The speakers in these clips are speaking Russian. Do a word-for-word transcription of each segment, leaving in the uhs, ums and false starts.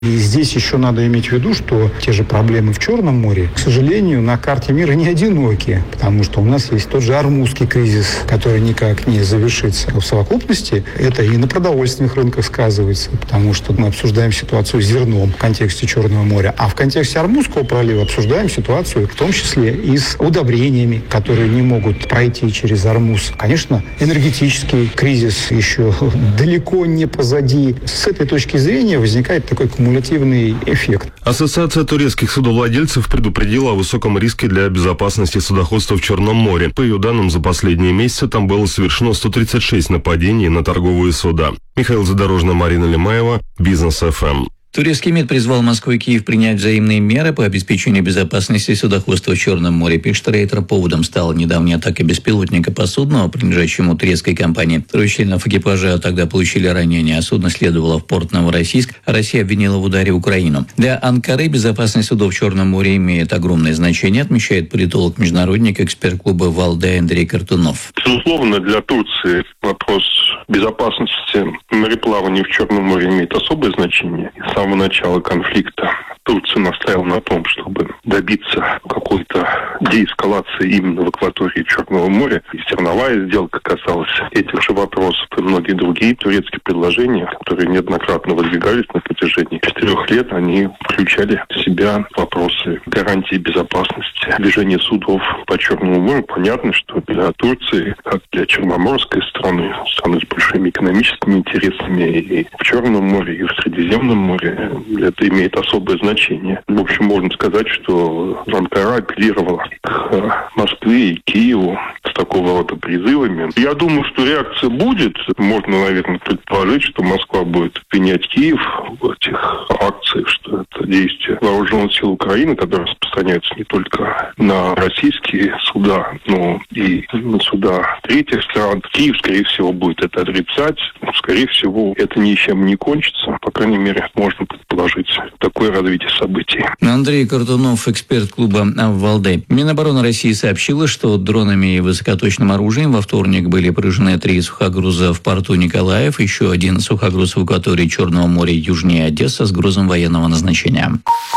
И здесь еще надо иметь в виду, что те же проблемы в Черном море, к сожалению, на карте мира не одиноки, потому что у нас есть тот же Ормузский кризис, который никак не завершится. В совокупности это и на продовольственных рынках сказывается, потому что мы обсуждаем ситуацию с зерном в контексте Черного моря, а в контексте Ормузского пролива обсуждаем ситуацию в том числе и с удобрениями, которые не могут пройти через Ормуз. Конечно, энергетический кризис еще далеко не позади. С этой точки зрения возникает такой кумулятивный эффект. Ассоциация турецких судовладельцев предупредила о высоком риске для безопасности судоходства в Черном море. По ее данным, за последние месяцы там было совершено сто тридцать шесть нападений на торговые суда. Михаил Задорожный, Марина Лемаева, Бизнес эф эм. Турецкий МИД призвал Москву и Киев принять взаимные меры по обеспечению безопасности судоходства в Черном море. Пишет Рейтер, поводом стала недавняя атака беспилотника по судну, принадлежащему турецкой компании. Трое членов экипажа тогда получили ранения, а судно следовало в порт Новороссийск, а Россия обвинила в ударе Украину. Для Анкары безопасность судов в Черном море имеет огромное значение, отмечает политолог-международник, эксперт клуба «Валдай» Андрей Картунов. Безусловно, для Турции вопрос безопасности мореплавания в Черном море имеет особое значение. С самого начала конфликта Турция настаивала на том, чтобы добиться какой-то деэскалации именно в акватории Черного моря. И зерновая сделка касалась этих же вопросов и многие другие турецкие предложения, которые неоднократно выдвигались на протяжении четырех лет, они включали в себя вопросы гарантии безопасности движения судов по Черному морю. Понятно, что для Турции, как для черноморской страны, страны с большими экономическими интересами и в Черном море, и в Средиземном море, это имеет особое значение. В общем, можно сказать, что Анкара апеллировала к Москве и Киеву с такого рода призывами. Я думаю, что реакция будет. Можно, наверное, предположить, что Москва будет обвинять Киев в этих акциях, что это действия вооруженных сил Украины, которые распространяются не только на российские суда, но и на суда третьих стран. Киев, скорее всего, будет это отрицать. Скорее всего, это ничем не кончится. По крайней мере, можно предположить такое развитие событий. Андрей Картунов, эксперт клуба «Валдай». Минобороны России сообщила, что дронами и высокоточным оружием во вторник были поражены три сухогруза в порту Николаев, еще один сухогруз в акватории Черного моря южнее Одессы с грузом военного назначения.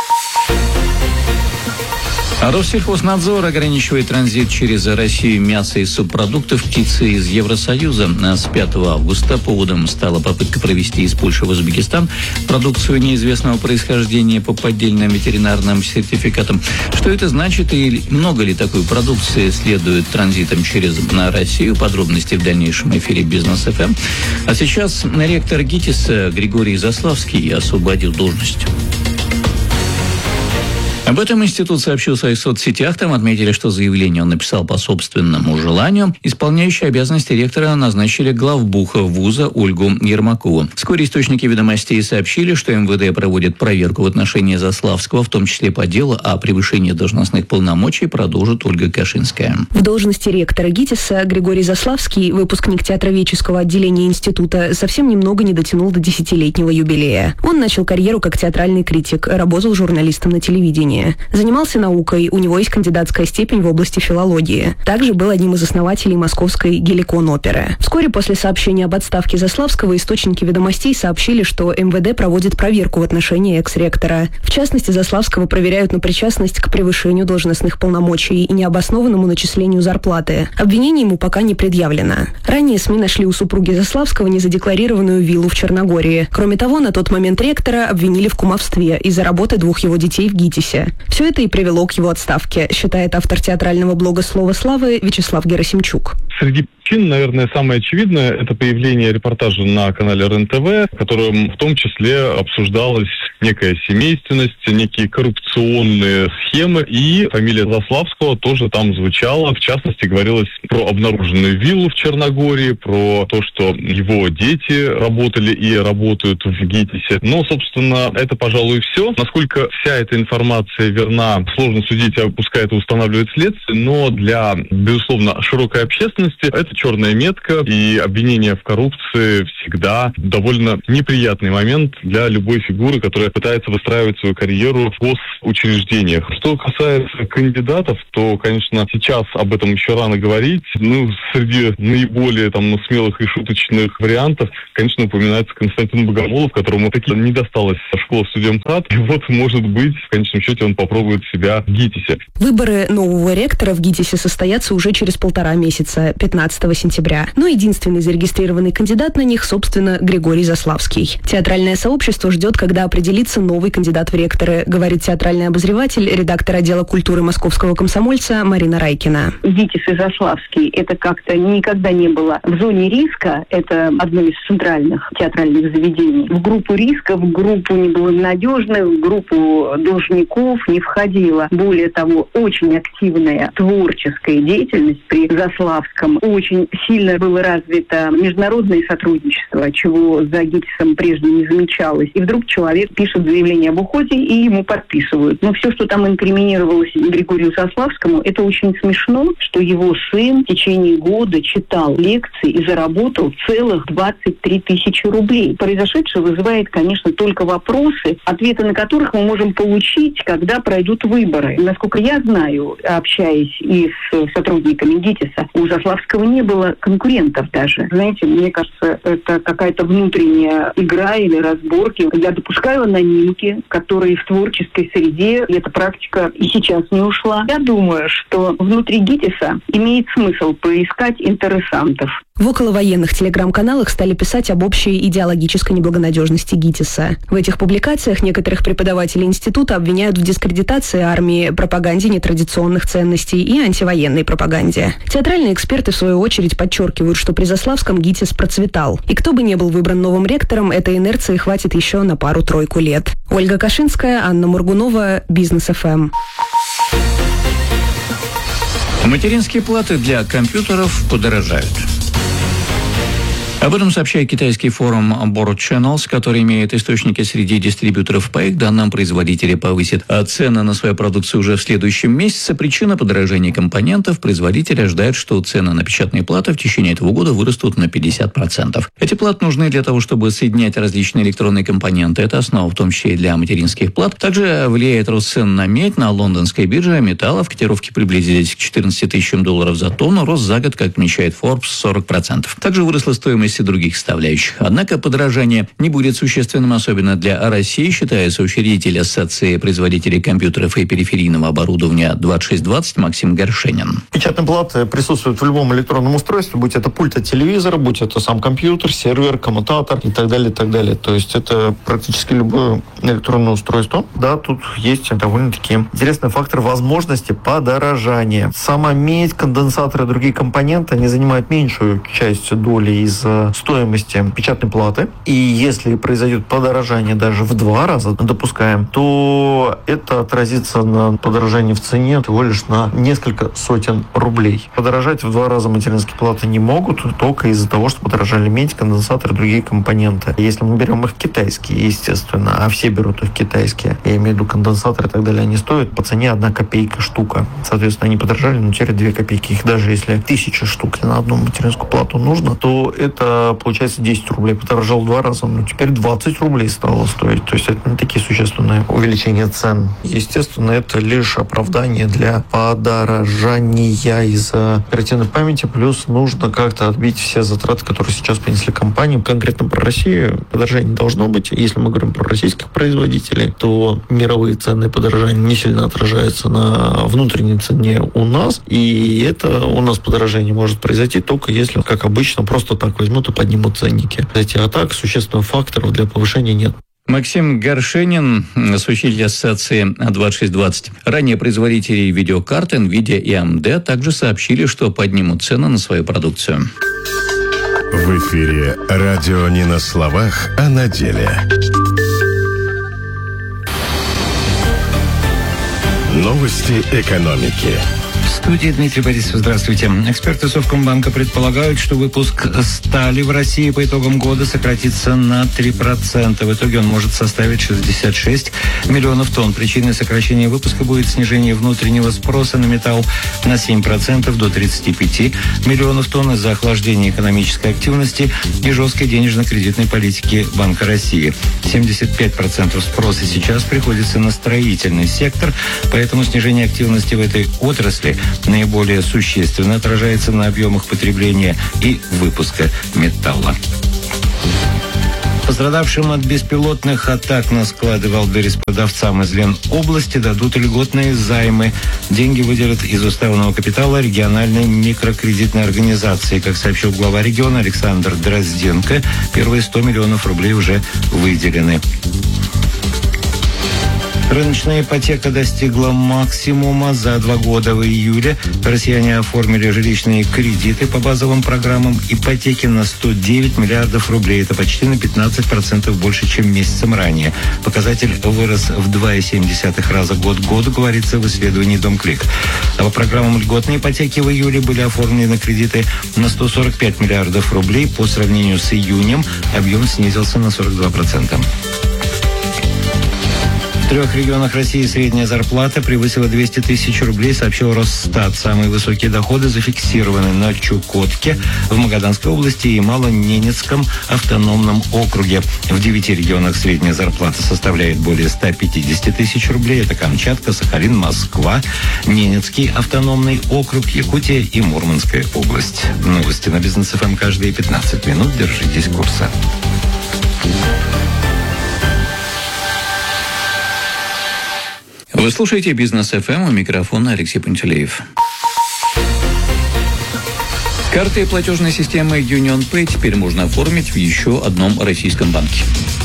Россельхознадзор ограничивает транзит через Россию мяса и субпродуктов птицы из Евросоюза. С пятого августа поводом стала попытка провести из Польши в Узбекистан продукцию неизвестного происхождения по поддельным ветеринарным сертификатам. Что это значит и много ли такой продукции следует транзитом через на Россию? Подробности в дальнейшем эфире Бизнес эф эм. А сейчас ректор ГИТИСа Григорий Заславский освободил должность. Об этом институт сообщил в своих соцсетях. Там отметили, что заявление он написал по собственному желанию. Исполняющие обязанности ректора назначили главбуха вуза Ольгу Ермакову. Вскоре источники ведомостей сообщили, что эм вэ дэ проводит проверку в отношении Заславского, в том числе по делу о превышении должностных полномочий, продолжит Ольга Кашинская. В должности ректора ГИТИСа Григорий Заславский, выпускник театроведческого отделения института, совсем немного не дотянул до десятилетнего юбилея. Он начал карьеру как театральный критик, работал журналистом на телевидении. Занимался наукой, у него есть кандидатская степень в области филологии. Также был одним из основателей московской Геликон-оперы. Вскоре после сообщения об отставке Заславского источники ведомостей сообщили, что эм вэ дэ проводит проверку в отношении экс-ректора. В частности, Заславского проверяют на причастность к превышению должностных полномочий и необоснованному начислению зарплаты. Обвинение ему пока не предъявлено. Ранее СМИ нашли у супруги Заславского незадекларированную виллу в Черногории. Кроме того, на тот момент ректора обвинили в кумовстве из-за работы двух его детей в ГИТИСе. Все это и привело к его отставке, считает автор театрального блога «Слово славы» Вячеслав Герасимчук. Среди причин, наверное, самое очевидное – это появление репортажа на канале эр эн тэ вэ, в котором в том числе обсуждалась некая семейственность, некие коррупционные схемы, и фамилия Заславского тоже там звучала. В частности, говорилось про обнаруженную виллу в Черногории, про то, что его дети работали и работают в ГИТИСе. Но, собственно, это, пожалуй, все. Насколько вся эта информация верна, сложно судить, а пускай это устанавливает следствие, но для, безусловно, широкой общественности это черная метка, и обвинение в коррупции всегда довольно неприятный момент для любой фигуры, которая пытается выстраивать свою карьеру в госучреждениях. Что касается кандидатов, то, конечно, сейчас об этом еще рано говорить. Ну, среди наиболее там смелых и шуточных вариантов, конечно, упоминается Константин Богомолов, которому таки не досталась школа студентат. И вот, может быть, в конечном счете он попробует себя в ГИТИСе. Выборы нового ректора в ГИТИСе состоятся уже через полтора месяца, пятнадцатого сентября. Но единственный зарегистрированный кандидат на них, собственно, Григорий Заславский. Театральное сообщество ждет, когда определится новый кандидат в ректоры, говорит театральный обозреватель, редактор отдела культуры Московского комсомольца Марина Райкина. ГИТИС и Заславский, это как-то никогда не было в зоне риска, это одно из центральных театральных заведений. В группу риска, в группу неблагонадежных, в группу должников не входило. Более того, очень активная творческая деятельность при Заславском. Очень сильно было развито международное сотрудничество, чего за ГИТИСом прежде не замечалось. И вдруг человек пишет заявление об уходе, и ему подписывают. Но все, что там инкриминировалось Григорию Заславскому, это очень смешно, что его сын в течение года читал лекции и заработал целых двадцать три тысячи рублей. Произошедшее вызывает, конечно, только вопросы, ответы на которых мы можем получить, когда пройдут выборы. Насколько я знаю, общаясь и с сотрудниками ГИТИСа, у Заславского не было конкурентов даже. Знаете, мне кажется, это какая-то внутренняя игра или разборки. Я допускаю анонимки, которые в творческой среде, эта практика и сейчас не ушла. Я думаю, что внутри ГИТИСа имеет смысл поискать интересантов. В околовоенных телеграм-каналах стали писать об общей идеологической неблагонадежности ГИТИСа. В этих публикациях некоторых преподавателей института обвиняют в дискредитации армии, пропаганде нетрадиционных ценностей и антивоенной пропаганде. Театральные эксперты, в свою очередь, подчеркивают, что при Заславском ГИТИС процветал. И кто бы ни был выбран новым ректором, этой инерции хватит еще на пару-тройку лет. Ольга Кашинская, Анна Мургунова, Бизнес эф эм. Материнские платы для компьютеров подорожают. Об этом сообщает китайский форум Board Channels, который имеет источники среди дистрибьюторов. По их данным, производители повысят цены на свою продукцию уже в следующем месяце. Причина подорожания компонентов. Производители ожидают, что цены на печатные платы в течение этого года вырастут на пятьдесят процентов. Эти платы нужны для того, чтобы соединять различные электронные компоненты. Это основа, в том числе и для материнских плат. Также влияет рост цен на медь. На лондонской бирже металлов котировки приблизились к четырнадцати тысячам долларов за тонну. Рост за год, как отмечает Forbes, сорок процентов. Также выросла стоимость и других составляющих. Однако подорожание не будет существенным, особенно для России, считает соучредитель Ассоциации производителей компьютеров и периферийного оборудования двадцать шесть двадцать Максим Горшенин. Печатные платы присутствуют в любом электронном устройстве, будь это пульт от телевизора, будь это сам компьютер, сервер, коммутатор и так далее, и так далее. То есть это практически любое электронное устройство. Да, тут есть довольно-таки интересный фактор возможности подорожания. Сама медь, конденсаторы и другие компоненты, они занимают меньшую часть доли из стоимости печатной платы. И если произойдет подорожание даже в два раза, допускаем, то это отразится на подорожании в цене всего лишь на несколько сотен рублей. Подорожать в два раза материнские платы не могут, только из-за того, что подорожали медь, конденсаторы и другие компоненты. Если мы берем их китайские, естественно, а все берут их китайские, я имею в виду конденсаторы и так далее, они стоят по цене одна копейка штука. Соответственно, они подорожали, но теперь две копейки. Их даже если тысяча штук на одну материнскую плату нужно, то это получается десять рублей. Подорожал в два раза, но теперь двадцать рублей стало стоить. То есть это не такие существенные увеличения цен. Естественно, это лишь оправдание для подорожания из-за оперативной памяти. Плюс нужно как-то отбить все затраты, которые сейчас понесли компании. Конкретно про Россию подорожание не должно быть. Если мы говорим про российских производителей, то мировые цены подорожания не сильно отражаются на внутренней цене у нас. И это у нас подорожание может произойти только если, как обычно, просто так возьмут и поднимут ценники. Эти а так существенных факторов для повышения нет. Максим Горшенин, соучредитель Ассоциации двадцать шесть двадцать. Ранее производители видеокарт NVIDIA и эй эм ди также сообщили, что поднимут цены на свою продукцию. В эфире радио не на словах, а на деле. Новости экономики В студии Дмитрий Борисов. Здравствуйте. Эксперты Совкомбанка предполагают, что выпуск стали в России по итогам года сократится на три процента. В итоге он может составить шестьдесят шесть миллионов тонн. Причиной сокращения выпуска будет снижение внутреннего спроса на металл на семь процентов до тридцати пяти миллионов тонн из-за охлаждения экономической активности и жесткой денежно-кредитной политики Банка России. семьдесят пять процентов спроса сейчас приходится на строительный сектор, поэтому снижение активности в этой отрасли наиболее существенно отражается на объемах потребления и выпуска металла. Пострадавшим от беспилотных атак на склады Валберис продавцам из Ленобласти дадут льготные займы. Деньги выделят из уставного капитала региональной микрокредитной организации. Как сообщил глава региона Александр Дрозденко, первые сто миллионов рублей уже выделены. Рыночная ипотека достигла максимума. За два года в июле россияне оформили жилищные кредиты по базовым программам ипотеки на сто девять миллиардов рублей. Это почти на пятнадцать процентов больше, чем месяцем ранее. Показатель вырос в два целых семь десятых раза год к году, говорится в исследовании Домклик. А по программам льготной ипотеки в июле были оформлены кредиты на сто сорок пять миллиардов рублей. По сравнению с июнем объем снизился на сорок два процента. В трех регионах России средняя зарплата превысила двести тысяч рублей, сообщил Росстат. Самые высокие доходы зафиксированы на Чукотке, в Магаданской области и Малоненецком автономном округе. В девяти регионах средняя зарплата составляет более ста пятидесяти тысяч рублей. Это Камчатка, Сахалин, Москва, Ненецкий автономный округ, Якутия и Мурманская область. Новости на Бизнес эф эм каждые пятнадцать минут. Держитесь курса. Вы слушаете Бизнес эф эм, у микрофона Алексей Пантелеев. Карты платежной системы UnionPay теперь можно оформить в еще одном российском банке.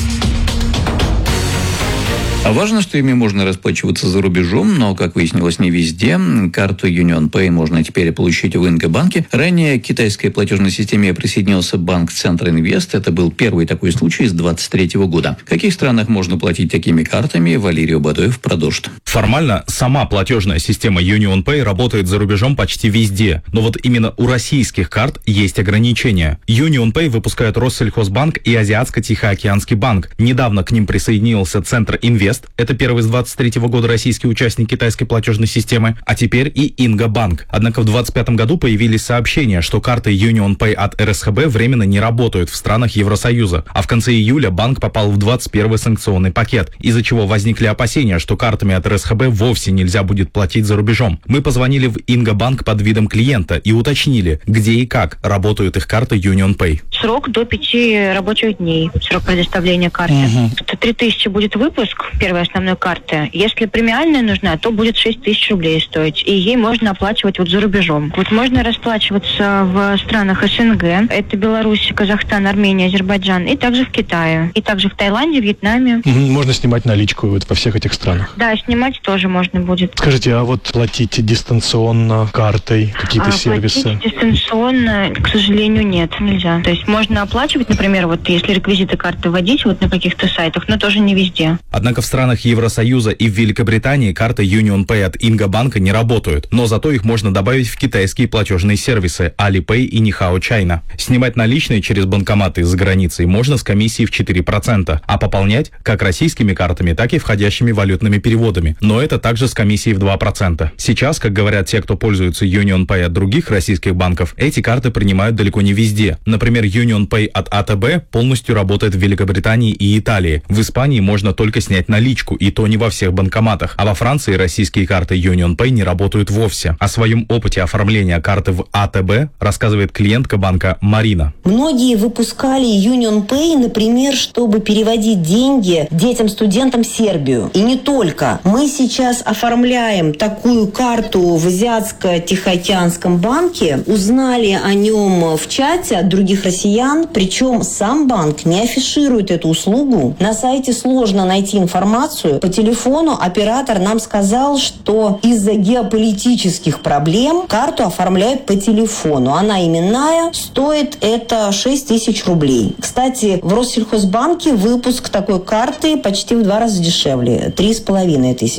А важно, что ими можно расплачиваться за рубежом, но, как выяснилось, не везде. Карту UnionPay можно теперь получить в Инго-банке. Ранее к китайской платежной системе присоединился банк Центр-Инвест. Это был первый такой случай с двадцать третьего года. В каких странах можно платить такими картами, Валерий Бадоев продолжит. Формально сама платежная система UnionPay работает за рубежом почти везде. Но вот именно у российских карт есть ограничения. UnionPay выпускают Россельхозбанк и Азиатско-Тихоокеанский банк. Недавно к ним присоединился Центр-Инвест. Это первый с двадцать третьего года российский участник китайской платежной системы, а теперь и Инго-банк. Однако в двадцать пятом году появились сообщения, что карты UnionPay от эр эс ха бэ временно не работают в странах Евросоюза. А в конце июля банк попал в двадцать первый санкционный пакет, из-за чего возникли опасения, что картами от эр эс ха бэ вовсе нельзя будет платить за рубежом. Мы позвонили в Инго-банк под видом клиента и уточнили, где и как работают их карты UnionPay. Срок до пяти рабочих дней, срок предоставления карты. Угу. Это три тысячи будет выпуск первой основной карты. Если премиальная нужна, то будет шесть тысяч рублей стоить. И ей можно оплачивать вот за рубежом. Вот можно расплачиваться в странах эс эн гэ. Это Беларусь, Казахстан, Армения, Азербайджан. И также в Китае. И также в Таиланде, Вьетнаме. Угу. Можно снимать наличку вот во всех этих странах? Да, снимать тоже можно будет. Скажите, а вот платить дистанционно картой, какие-то а, сервисы? Платить дистанционно, к сожалению, нет, нельзя. То есть можно оплачивать, например, вот если реквизиты карты вводить вот на каких-то сайтах, но тоже не везде. Однако в странах Евросоюза и в Великобритании карты UnionPay от Инго-банка не работают, но зато их можно добавить в китайские платежные сервисы Alipay и Nihao China. Снимать наличные через банкоматы за границей можно с комиссией в четыре процента, а пополнять как российскими картами, так и входящими валютными переводами, но это также с комиссией в два процента. Сейчас, как говорят те, кто пользуется UnionPay от других российских банков, эти карты принимают далеко не везде. Например, UnionPay от а тэ бэ полностью работает в Великобритании и Италии. В Испании можно только снять наличку, и то не во всех банкоматах. А во Франции российские карты UnionPay не работают вовсе. О своем опыте оформления карты в а тэ бэ рассказывает клиентка банка Марина. Многие выпускали UnionPay, например, чтобы переводить деньги детям-студентам в Сербию. И не только. Мы сейчас оформляем такую карту в Азиатско-Тихоокеанском банке. Узнали о нем в чате от других россиян. Причем сам банк не афиширует эту услугу. На сайте сложно найти информацию. По телефону оператор нам сказал, что из-за геополитических проблем карту оформляют по телефону. Она именная, стоит это шесть тысяч рублей. Кстати, в Россельхозбанке выпуск такой карты почти в два раза дешевле, три с половиной тысячи.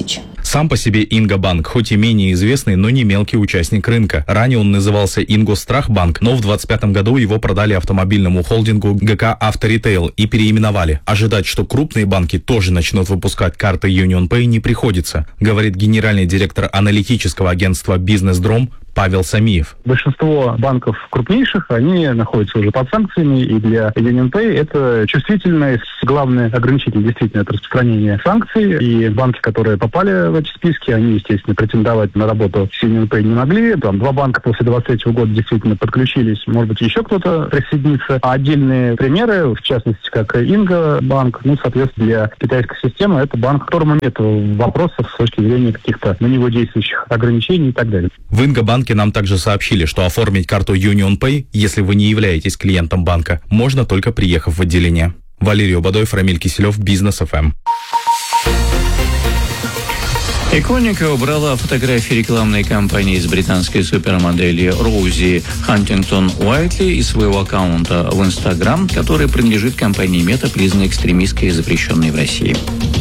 Сам по себе Ингобанк, хоть и менее известный, но не мелкий участник рынка. Ранее он назывался Ингосстрахбанк, но в двадцать пятом году его продали автомобильному холдингу ГК Авторитейл и переименовали. Ожидать, что крупные банки тоже начнут выпускать карты UnionPay, не приходится, говорит генеральный директор аналитического агентства «Бизнес-Дром» Павел Самиев. Большинство банков крупнейших, они находятся уже под санкциями, и для UnionPay это чувствительный, главный ограничитель действительно это распространение санкций, и банки, которые попали в эти списки, они, естественно, претендовать на работу с UnionPay не могли. Там два банка после двадцать третьего года действительно подключились, может быть, еще кто-то присоединится. А отдельные примеры, в частности, как Ингобанк, ну, соответственно, для китайской системы, это банк, которому нет вопросов с точки зрения каких-то на него действующих ограничений и так далее. В Ингобанке нам также сообщили, что оформить карту UnionPay, если вы не являетесь клиентом банка, можно только приехав в отделение. Валерий Обадоев, Рамиль Киселев, Бизнес эф эм. Иконика убрала фотографии рекламной кампании с британской супермоделью Роузи Хантингтон Уайтли из своего аккаунта в Инстаграм, который принадлежит компании Мета, признанной экстремистской и запрещенной в России.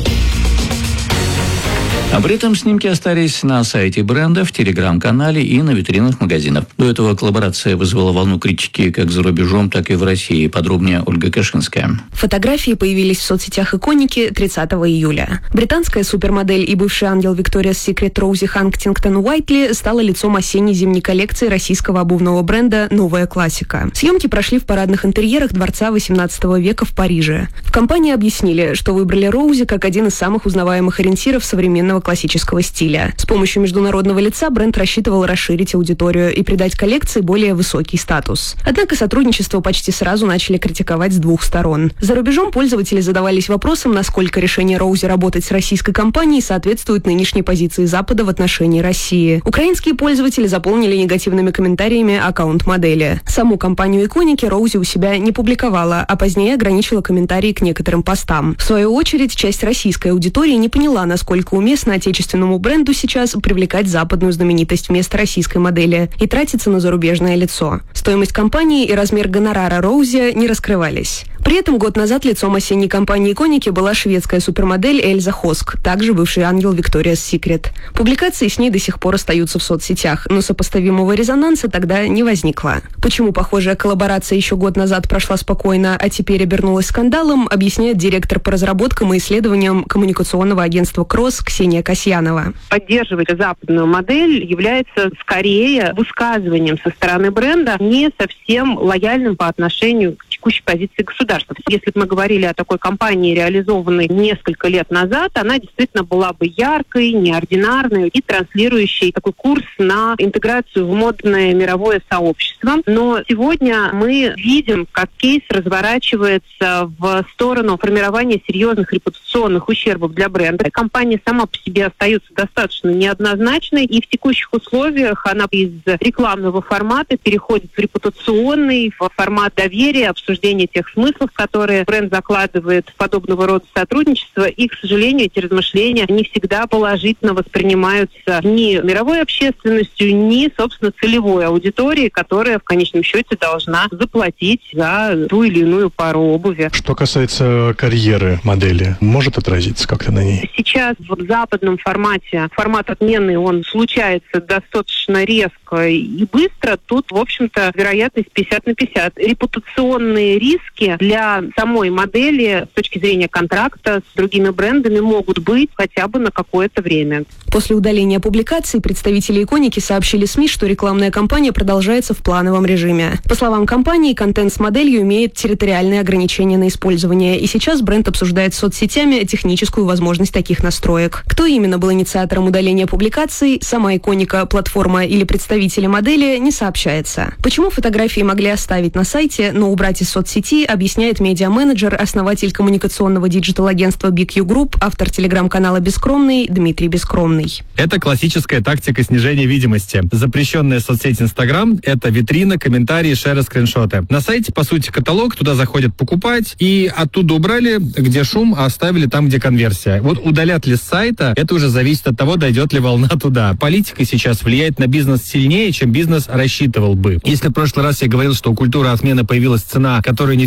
А при этом снимки остались на сайте бренда, в телеграм-канале и на витринах магазинов. До этого коллаборация вызвала волну критики как за рубежом, так и в России. Подробнее Ольга Кашинская. Фотографии появились в соцсетях Иконики тридцатого июля. Британская супермодель и бывший ангел Victoria's Secret Роузи Хантингтон Уайтли стала лицом осенне-зимней коллекции российского обувного бренда «Новая классика». Съемки прошли в парадных интерьерах дворца восемнадцатого века в Париже. В компании объяснили, что выбрали Роузи как один из самых узнаваемых ориентиров современного классического стиля. С помощью международного лица бренд рассчитывал расширить аудиторию и придать коллекции более высокий статус. Однако сотрудничество почти сразу начали критиковать с двух сторон. За рубежом пользователи задавались вопросом, насколько решение Роузи работать с российской компанией соответствует нынешней позиции Запада в отношении России. Украинские пользователи заполнили негативными комментариями аккаунт модели. Саму компанию Иконики Роузи у себя не публиковала, а позднее ограничила комментарии к некоторым постам. В свою очередь, часть российской аудитории не поняла, насколько уместно отечественному бренду сейчас привлекать западную знаменитость вместо российской модели и тратиться на зарубежное лицо. Стоимость компании и размер гонорара Роузи не раскрывались. При этом год назад лицом осенней кампании Иконики была шведская супермодель Эльза Хоск, также бывший ангел Victoria's Secret. Публикации с ней до сих пор остаются в соцсетях, но сопоставимого резонанса тогда не возникло. Почему похожая коллаборация еще год назад прошла спокойно, а теперь обернулась скандалом, объясняет директор по разработкам и исследованиям коммуникационного агентства «Кросс» Ксения Касьянова. Поддерживать западную модель является скорее высказыванием со стороны бренда, не совсем лояльным по отношению к текущей позиции государства. Если бы мы говорили о такой кампании, реализованной несколько лет назад, она действительно была бы яркой, неординарной и транслирующей такой курс на интеграцию в модное мировое сообщество. Но сегодня мы видим, как кейс разворачивается в сторону формирования серьезных репутационных ущербов для бренда. Компания сама по себе остается достаточно неоднозначной, и в текущих условиях она из рекламного формата переходит в репутационный, в формат доверия, обсуждения тех смыслов, которые бренд закладывает в подобного рода сотрудничество, и, к сожалению, эти размышления не всегда положительно воспринимаются ни мировой общественностью, ни, собственно, целевой аудиторией, которая в конечном счете должна заплатить за ту или иную пару обуви. Что касается карьеры модели, может отразиться как-то на ней? Сейчас в западном формате, формат отмены, он случается достаточно резко и быстро. Тут, в общем-то, вероятность пятьдесят на пятьдесят. Репутационные риски для самой модели с точки зрения контракта с другими брендами могут быть хотя бы на какое-то время. После удаления публикаций представители Иконики сообщили СМИ, что рекламная кампания продолжается в плановом режиме. По словам компании, контент с моделью имеет территориальные ограничения на использование, и сейчас бренд обсуждает с соцсетями техническую возможность таких настроек. Кто именно был инициатором удаления публикаций, сама Иконика, платформа или представители модели, не сообщается. Почему фотографии могли оставить на сайте, но убрать из соцсети, объясняет медиа-менеджер, основатель коммуникационного диджитал-агентства би кью Group, автор телеграм-канала «Бескромный» Дмитрий Бескромный. Это классическая тактика снижения видимости. Запрещенная соцсеть Инстаграм — это витрина, комментарии, шеры, скриншоты. На сайте, по сути, каталог, туда заходят покупать, и оттуда убрали, где шум, а оставили там, где конверсия. Вот удалят ли с сайта, это уже зависит от того, дойдет ли волна туда. Политика сейчас влияет на бизнес сильнее, чем бизнес рассчитывал бы. Если в прошлый раз я говорил, что у культуры отмены появилась цена, которую не все готовы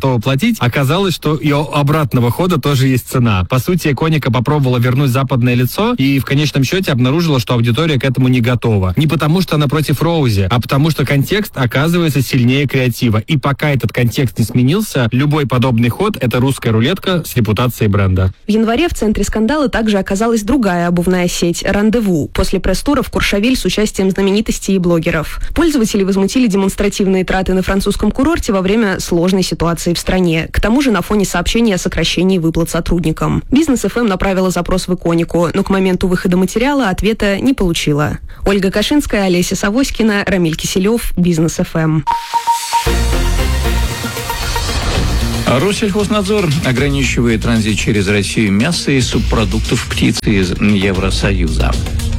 готова платить, оказалось, что и у обратного хода тоже есть цена. По сути, Коника попробовала вернуть западное лицо и в конечном счете обнаружила, что аудитория к этому не готова. Не потому, что она против Роузи, а потому, что контекст оказывается сильнее креатива. И пока этот контекст не сменился, любой подобный ход – это русская рулетка с репутацией бренда. В январе в центре скандала также оказалась другая обувная сеть «Рандеву» после пресс-тура в Куршавель с участием знаменитостей и блогеров. Пользователи возмутили демонстративные траты на французском курорте во время сложной ситуации в стране. К тому же на фоне сообщения о сокращении выплат сотрудникам. Бизнес эф эм направила запрос в Иконику, но к моменту выхода материала ответа не получила. Ольга Кашинская, Олеся Савоськина, Рамиль Киселев, Бизнес эф эм. Россельхознадзор ограничивает транзит через Россию мяса и субпродуктов птицы из Евросоюза.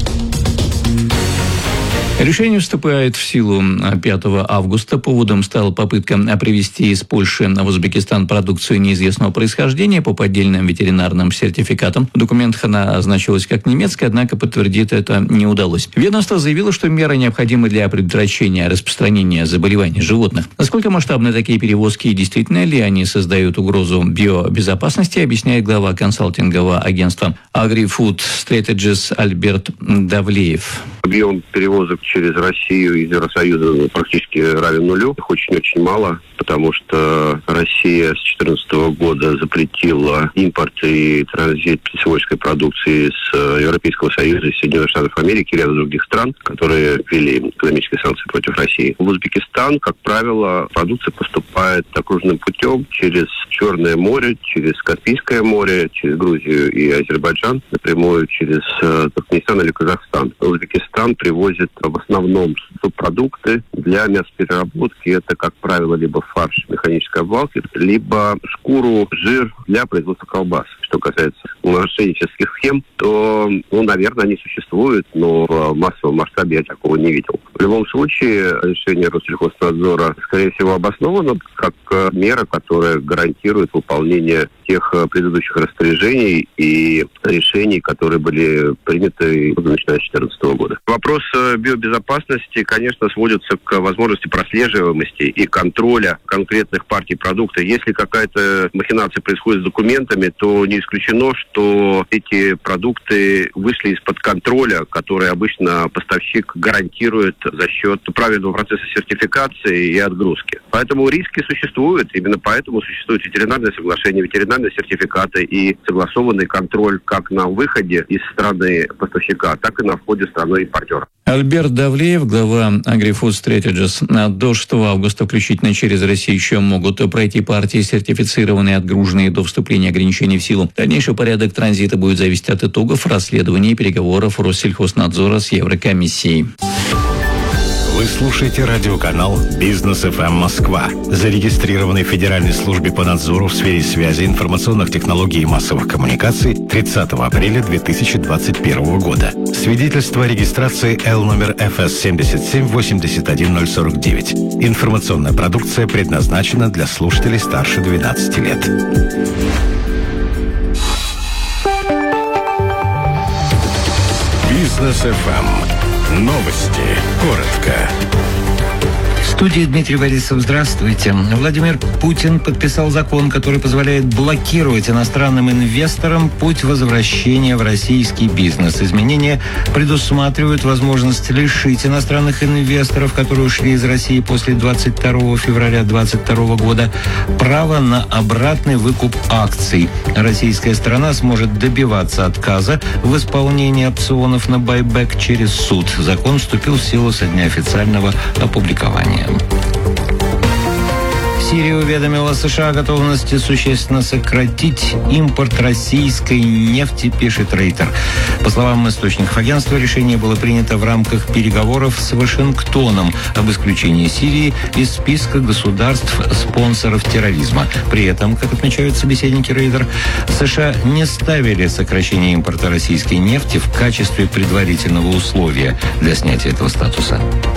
Решение вступает в силу пятого августа. Поводом стала попытка привезти из Польши в Узбекистан продукцию неизвестного происхождения по поддельным ветеринарным сертификатам. В документах она значилась как немецкая, однако подтвердить это не удалось. Ведомство заявило, что меры необходимы для предотвращения распространения заболеваний животных. Насколько масштабны такие перевозки и действительно ли они создают угрозу биобезопасности, объясняет глава консалтингового агентства AgriFood Strategies Альберт Давлеев. Объем перевозок через Россию из Евросоюза практически равен нулю. Их очень-очень мало, потому что Россия с две тысячи четырнадцатого года запретила импорт и транзит птицеводческой продукции с Европейского Союза, из Соединенных Штатов Америки и ряда других стран, которые ввели экономические санкции против России. В Узбекистан, как правило, продукция поступает окружным путем через Черное море, через Каспийское море, через Грузию и Азербайджан, напрямую через Туркменистан или Казахстан. Узбекистан привозит в основном субпродукты для мясопереработки. Это, как правило, либо фарш механической обвалки, либо шкуру, жир для производства колбас. Что касается мошеннических схем, то, ну, наверное, они существуют, но в массовом масштабе я такого не видел. В любом случае, решение Россельхознадзора, скорее всего, обосновано как мера, которая гарантирует выполнение тех предыдущих распоряжений и решений, которые были приняты начиная с две тысячи четырнадцатого года. Вопрос биобезопасности, конечно, сводится к возможности прослеживаемости и контроля конкретных партий продукта. Если какая-то махинация происходит с документами, то не исключено, что эти продукты вышли из-под контроля, который обычно поставщик гарантирует за счет правильного процесса сертификации и отгрузки. Поэтому риски существуют. Именно поэтому существует ветеринарное соглашение, ветеринарные сертификаты и согласованный контроль как на выходе из страны поставщика, так и на входе страны импортера. Альберт Давлеев, глава AgriFood Strategies. До шестого августа включительно через Россию еще могут пройти партии, сертифицированные, отгруженные до вступления ограничений в силу. Дальнейший порядок транзита будет зависеть от итогов расследований и переговоров Россельхознадзора с Еврокомиссией. Вы слушаете радиоканал «Бизнес эф эм Москва», зарегистрированный в Федеральной службе по надзору в сфере связи, информационных технологий и массовых коммуникаций тридцатого апреля две тысячи двадцать первого года. Свидетельство о регистрации Л номер эф эс семь семь восемь один ноль сорок девять. Информационная продукция предназначена для слушателей старше двенадцати лет. Бизнес эф эм. Новости. Коротко. В студии Дмитрий Борисов. Здравствуйте. Владимир Путин подписал закон, который позволяет блокировать иностранным инвесторам путь возвращения в российский бизнес. Изменения предусматривают возможность лишить иностранных инвесторов, которые ушли из России после двадцать второго февраля две тысячи двадцать второго года, права на обратный выкуп акций. Российская сторона сможет добиваться отказа в исполнении опционов на байбек через суд. Закон вступил в силу со дня официального опубликования. Сирия уведомила США о готовности существенно сократить импорт российской нефти, пишет Рейтер. По словам источников агентства, решение было принято в рамках переговоров с Вашингтоном об исключении Сирии из списка государств-спонсоров терроризма. При этом, как отмечают собеседники Рейтер, США не ставили сокращение импорта российской нефти в качестве предварительного условия для снятия этого статуса.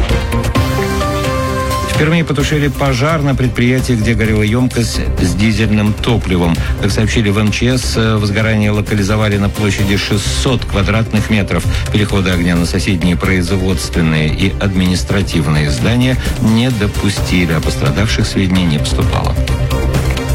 В Перми потушили пожар на предприятии, где горела емкость с дизельным топливом. Как сообщили в эм че эс, возгорание локализовали на площади шестьсот квадратных метров. Перехода огня на соседние производственные и административные здания не допустили, а пострадавших сведений не поступало.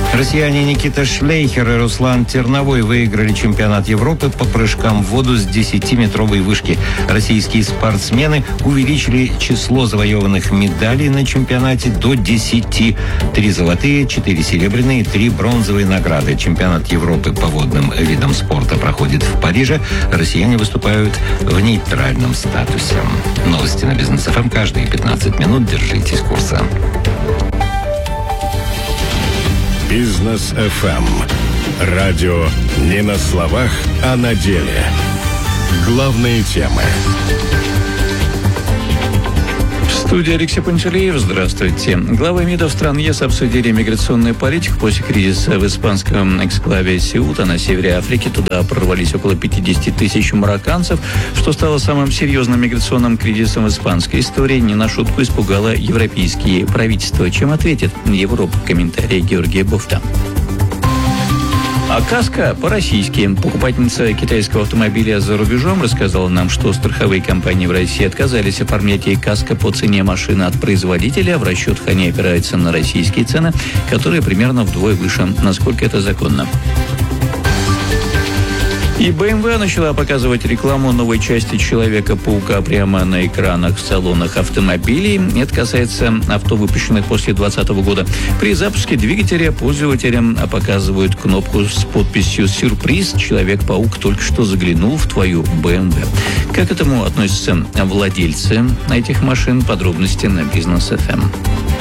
Россияне Никита Шлейхер и Руслан Терновой выиграли чемпионат Европы по прыжкам в воду с десятиметровой вышки. Российские спортсмены увеличили число завоеванных медалей на чемпионате до десяти. Три золотые, четыре серебряные, три бронзовые награды. Чемпионат Европы по водным видам спорта проходит в Париже. Россияне выступают в нейтральном статусе. Новости на Бизнес эф эм каждые пятнадцать минут. Держитесь курса. Бизнес эф эм. Радио не на словах, а на деле. Главные темы. В студии Алексей Пантелеев. Здравствуйте. Главы МИДов стран ЕС обсудили миграционную политику после кризиса в испанском эксклаве Сеута на севере Африки. Туда прорвались около пятидесяти тысяч марокканцев, что стало самым серьезным миграционным кризисом в испанской истории. Не на шутку испугало европейские правительства. Чем ответит Европа? Комментарий Георгия Бофта. А каска по-российски. Покупательница китайского автомобиля за рубежом рассказала нам, что страховые компании в России отказались оформлять ей каска по цене машины от производителя. В расчетах они опираются на российские цены, которые примерно вдвое выше. Насколько это законно? И бэ эм вэ начала показывать рекламу новой части Человека-паука прямо на экранах в салонах автомобилей. Это касается авто, выпущенных после двадцатого года. При запуске двигателя пользователям показывают кнопку с подписью «Сюрприз. Человек-паук только что заглянул в твою бэ эм вэ». Как к этому относятся владельцы этих машин? Подробности на Бизнес эф эм.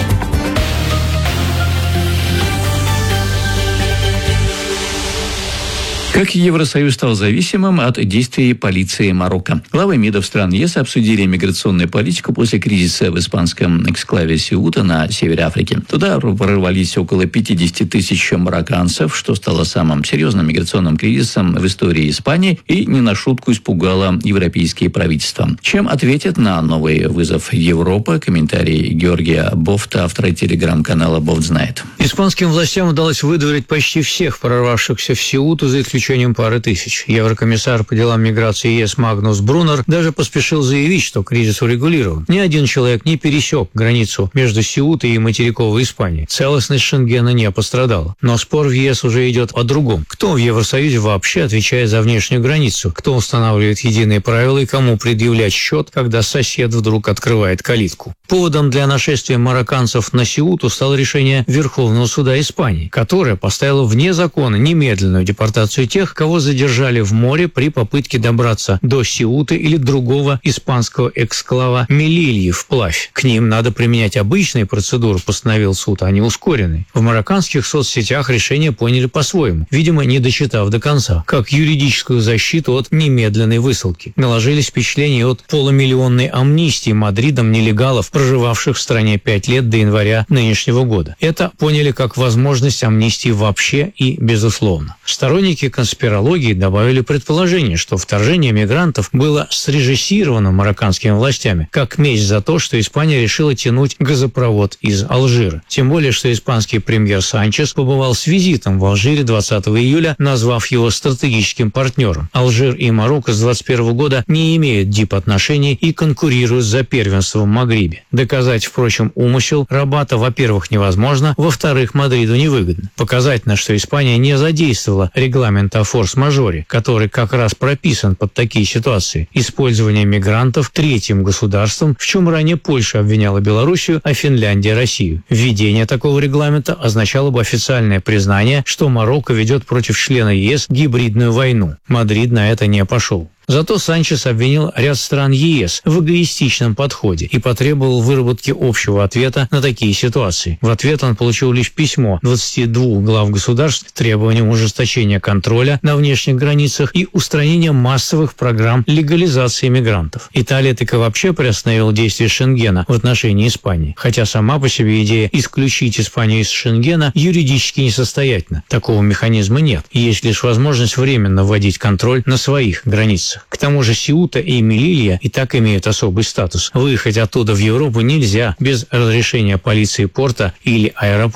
Как Евросоюз стал зависимым от действий полиции Марокко? Главы МИДов стран ЕС обсудили миграционную политику после кризиса в испанском эксклаве Сеута на севере Африки. Туда прорвались около пятидесяти тысяч марокканцев, что стало самым серьезным миграционным кризисом в истории Испании и не на шутку испугало европейские правительства. Чем ответит на новый вызов Европы? Комментарий Георгия Бофта, автора телеграм-канала «Бофт знает». Испанским властям удалось выдворить почти всех прорвавшихся в Сеуту, за исключением пары тысяч. Еврокомиссар по делам миграции ЕС Магнус Брунер даже поспешил заявить, что кризис урегулирован. Ни один человек не пересек границу между Сеутой и материковой Испанией. Целостность Шенгена не пострадала. Но спор в ЕС уже идет о другом. Кто в Евросоюзе вообще отвечает за внешнюю границу? Кто устанавливает единые правила и кому предъявлять счет, когда сосед вдруг открывает калитку? Поводом для нашествия марокканцев на Сеуту стало решение Верховного суда Испании, которое поставило вне закона немедленную депортацию тех, кого задержали в море при попытке добраться до Сеуты или другого испанского эксклава Мелильи вплавь. К ним надо применять обычные процедуры, постановил суд, а не ускоренные. В марокканских соцсетях решение поняли по-своему, видимо, не дочитав до конца, как юридическую защиту от немедленной высылки. Наложились впечатления от полумиллионной амнистии Мадридом нелегалов, проживавших в стране пять лет до января нынешнего года. Это поняли как возможность амнистии вообще и безусловно. Сторонники конспирологии добавили предположение, что вторжение мигрантов было срежиссировано марокканскими властями, как месть за то, что Испания решила тянуть газопровод из Алжира. Тем более, что испанский премьер Санчес побывал с визитом в Алжире двадцатого июля, назвав его стратегическим партнером. Алжир и Марокко с двадцать первого года не имеют дип-отношений и конкурируют за первенство в Магрибе. Доказать, впрочем, умысел Рабата, во-первых, невозможно, во-вторых, Мадриду невыгодно. Показательно, что Испания не задействовала регламент о форс-мажоре, который как раз прописан под такие ситуации. Использование мигрантов третьим государством, в чем ранее Польша обвиняла Белоруссию, а Финляндия – Россию. Введение такого регламента означало бы официальное признание, что Марокко ведет против члена ЕС гибридную войну. Мадрид на это не пошел. Зато Санчес обвинил ряд стран ЕС в эгоистичном подходе и потребовал выработки общего ответа на такие ситуации. В ответ он получил лишь письмо двадцати двух глав государств с требованием ужесточения контроля на внешних границах и устранения массовых программ легализации мигрантов. Италия так и вообще приостановила действие Шенгена в отношении Испании, хотя сама по себе идея исключить Испанию из Шенгена юридически несостоятельна. Такого механизма нет, и есть лишь возможность временно вводить контроль на своих границах. К тому же Сеута и Мелилья и так имеют особый статус. Выехать оттуда в Европу нельзя без разрешения полиции порта или аэропорта.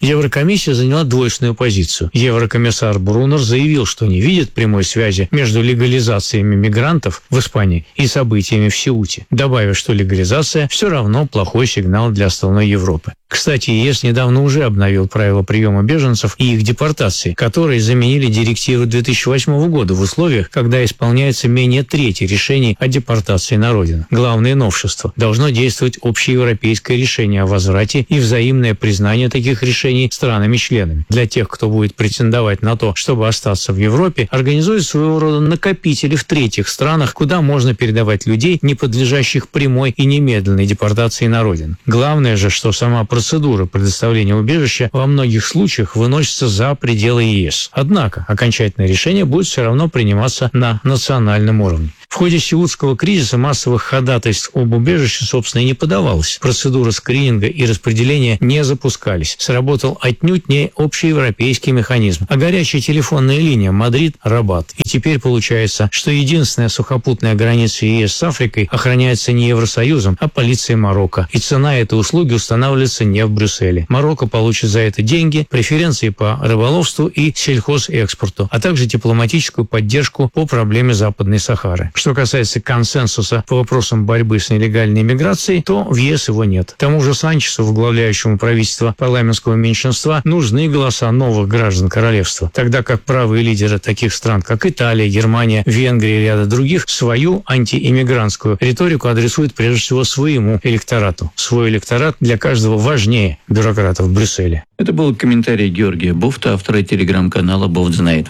Еврокомиссия заняла двойственную позицию. Еврокомиссар Брунер заявил, что не видит прямой связи между легализациями мигрантов в Испании и событиями в Сеуте, добавив, что легализация все равно плохой сигнал для остальной Европы. Кстати, ЕС недавно уже обновил правила приема беженцев и их депортации, которые заменили директиву две тысячи восьмого года в условиях, когда исполняется менее трети решений о депортации на родину. Главное новшество – должно действовать общеевропейское решение о возврате и взаимное признание таких решений странами-членами. Для тех, кто будет претендовать на то, чтобы остаться в Европе, организуют своего рода накопители в третьих странах, куда можно передавать людей, не подлежащих прямой и немедленной депортации на родину. Главное же, что сама процедура предоставления убежища во многих случаях выносится за пределы ЕС. Однако окончательное решение будет все равно приниматься на национальном уровне. В ходе сеутского кризиса массовых ходатайств об убежище, собственно, и не подавалось. Процедуры скрининга и распределения не запускались. Сработал отнюдь не общеевропейский механизм, а горячая телефонная линия Мадрид-Рабат. И теперь получается, что единственная сухопутная граница ЕС с Африкой охраняется не Евросоюзом, а полицией Марокко. И цена этой услуги устанавливается не в Брюсселе. Марокко получит за это деньги, преференции по рыболовству и сельхозэкспорту, а также дипломатическую поддержку по проблеме Западной Сахары. Что касается консенсуса по вопросам борьбы с нелегальной миграцией, то в ЕС его нет. Тому же Санчесу, возглавляющему правительство парламентского меньшинства, нужны голоса новых граждан королевства, тогда как правые лидеры таких стран, как Италия, Германия, Венгрия и ряда других, свою антииммигрантскую риторику адресуют прежде всего своему электорату. Свой электорат для каждого важнее бюрократов в Брюсселе. Это был комментарий Георгия Буфта, автора телеграм-канала «Буфт знает».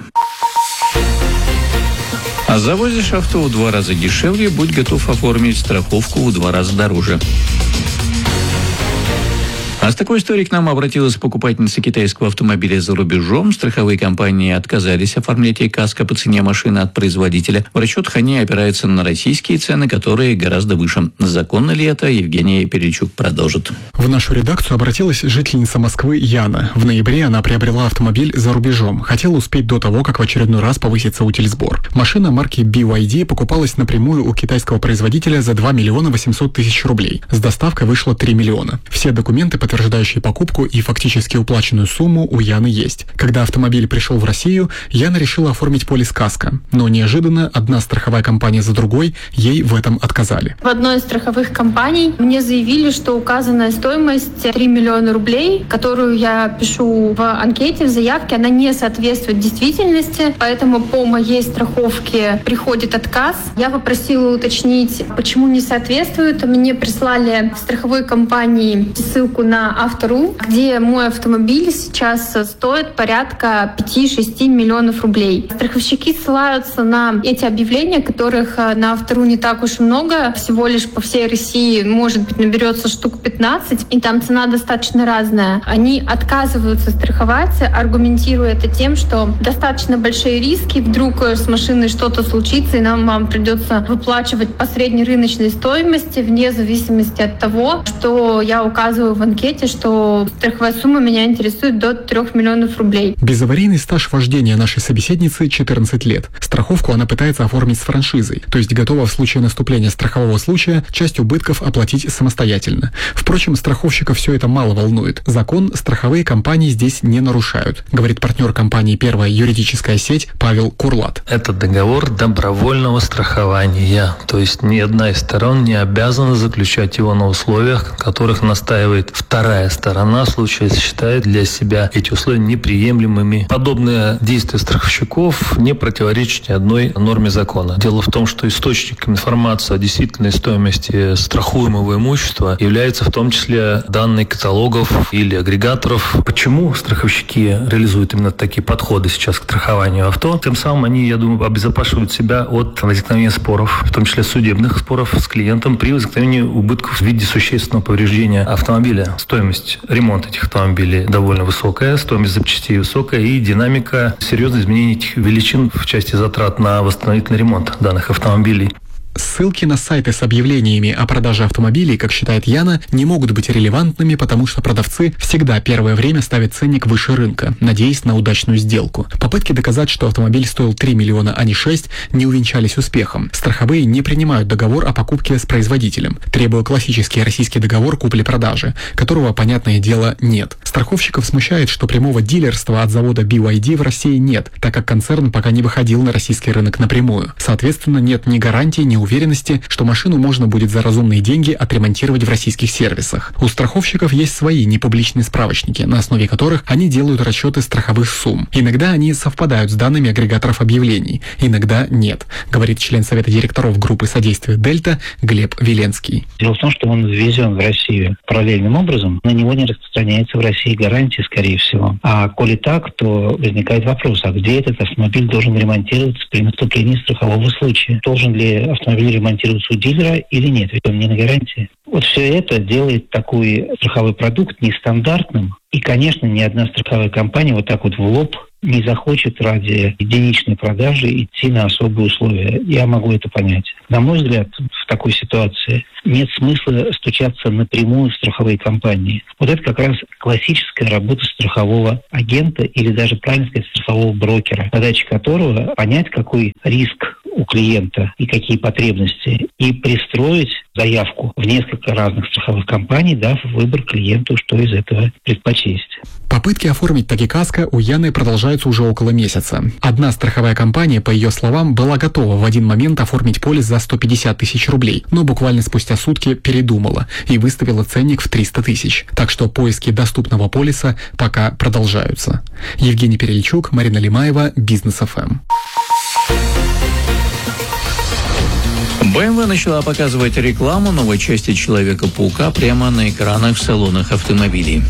А завозишь авто в два раза дешевле, будь готов оформить страховку в два раза дороже. А с такой историей к нам обратилась покупательница китайского автомобиля за рубежом. Страховые компании отказались оформлять ей каско по цене машины от производителя. В расчетах они опираются на российские цены, которые гораздо выше. Законно ли это? Евгения Перельчук продолжит. В нашу редакцию обратилась жительница Москвы Яна. В ноябре она приобрела автомобиль за рубежом. Хотела успеть до того, как в очередной раз повысится утильсбор. Машина марки би вай ди покупалась напрямую у китайского производителя за два миллиона восемьсот тысяч рублей. С доставкой вышло три миллиона. Все документы, подтверждающие покупку и фактически уплаченную сумму, у Яны есть. Когда автомобиль пришел в Россию, Яна решила оформить полис каско. Но неожиданно одна страховая компания за другой ей в этом отказали. В одной из страховых компаний мне заявили, что указанная стоимость три миллиона рублей, которую я пишу в анкете, в заявке, она не соответствует действительности, поэтому по моей страховке приходит отказ. Я попросила уточнить, почему не соответствует. Мне прислали в страховой компании ссылку на авто точка ру, где мой автомобиль сейчас стоит порядка пять-шесть миллионов рублей. Страховщики ссылаются на эти объявления, которых на авто точка ру не так уж много, всего лишь по всей России, может быть, наберется штук пятнадцать, и там цена достаточно разная. Они отказываются страховать, аргументируя это тем, что достаточно большие риски, вдруг с машиной что-то случится, и нам вам придется выплачивать по средней рыночной стоимости, вне зависимости от того, что я указываю в анкете, что страховая сумма меня интересует до трех миллионов рублей. Безаварийный стаж вождения нашей собеседницы четырнадцать лет. Страховку она пытается оформить с франшизой, то есть готова в случае наступления страхового случая часть убытков оплатить самостоятельно. Впрочем, страховщика все это мало волнует. Закон страховые компании здесь не нарушают, говорит партнер компании «Первая юридическая сеть» Павел Курлат. Это договор добровольного страхования, то есть ни одна из сторон не обязана заключать его на условиях, которых настаивает вторая сторона, в случае считает для себя эти условия неприемлемыми. Подобные действия страховщиков не противоречат ни одной норме закона. Дело в том, что источником информации о действительной стоимости страхуемого имущества является в том числе данные каталогов или агрегаторов. Почему страховщики реализуют именно такие подходы сейчас к страхованию авто? Тем самым они, я думаю, обезопасивают себя от возникновения споров, в том числе судебных споров с клиентом при возникновении убытков в виде существенного повреждения автомобиля. Стоимость ремонта этих автомобилей довольно высокая, стоимость запчастей высокая и динамика серьезных изменений этих величин в части затрат на восстановительный ремонт данных автомобилей. Ссылки на сайты с объявлениями о продаже автомобилей, как считает Яна, не могут быть релевантными, потому что продавцы всегда первое время ставят ценник выше рынка, надеясь на удачную сделку. Попытки доказать, что автомобиль стоил три миллиона, а не шесть, не увенчались успехом. Страховые не принимают договор о покупке с производителем, требуя классический российский договор купли-продажи, которого, понятное дело, нет. Страховщиков смущает, что прямого дилерства от завода би вай ди в России нет, так как концерн пока не выходил на российский рынок напрямую. Соответственно, нет ни гарантий, ни уверенности, что машину можно будет за разумные деньги отремонтировать в российских сервисах. У страховщиков есть свои непубличные справочники, на основе которых они делают расчеты страховых сумм. Иногда они совпадают с данными агрегаторов объявлений, иногда нет, говорит член совета директоров группы содействия «Дельта» Глеб Веленский. Дело в том, что он ввезен в Россию параллельным образом, на него не распространяется в России гарантия, скорее всего. А коли так, то возникает вопрос, а где этот автомобиль должен ремонтироваться при наступлении страхового случая? Должен ли автомобиль ремонтироваться у дилера или нет, ведь он не на гарантии. Вот все это делает такой страховой продукт нестандартным. И, конечно, ни одна страховая компания вот так вот в лоб не захочет ради единичной продажи идти на особые условия. Я могу это понять. На мой взгляд, в такой ситуации нет смысла стучаться напрямую в страховые компании. Вот это как раз классическая работа страхового агента или даже, правильно сказать, страхового брокера, задача которого понять, какой риск у клиента и какие потребности, и пристроить заявку в несколько разных страховых компаний, дав выбор клиенту, что из этого предпочесть. Попытки оформить таки каско у Яны продолжаются уже около месяца. Одна страховая компания, по ее словам, была готова в один момент оформить полис за сто пятьдесят тысяч рублей, но буквально спустя сутки передумала и выставила ценник в триста тысяч. Так что поиски доступного полиса пока продолжаются. Евгений Перельчук, Марина Лимаева, Бизнес эф эм. бэ эм вэ начала показывать рекламу новой части Человека-паука прямо на экранах в салонах автомобилей.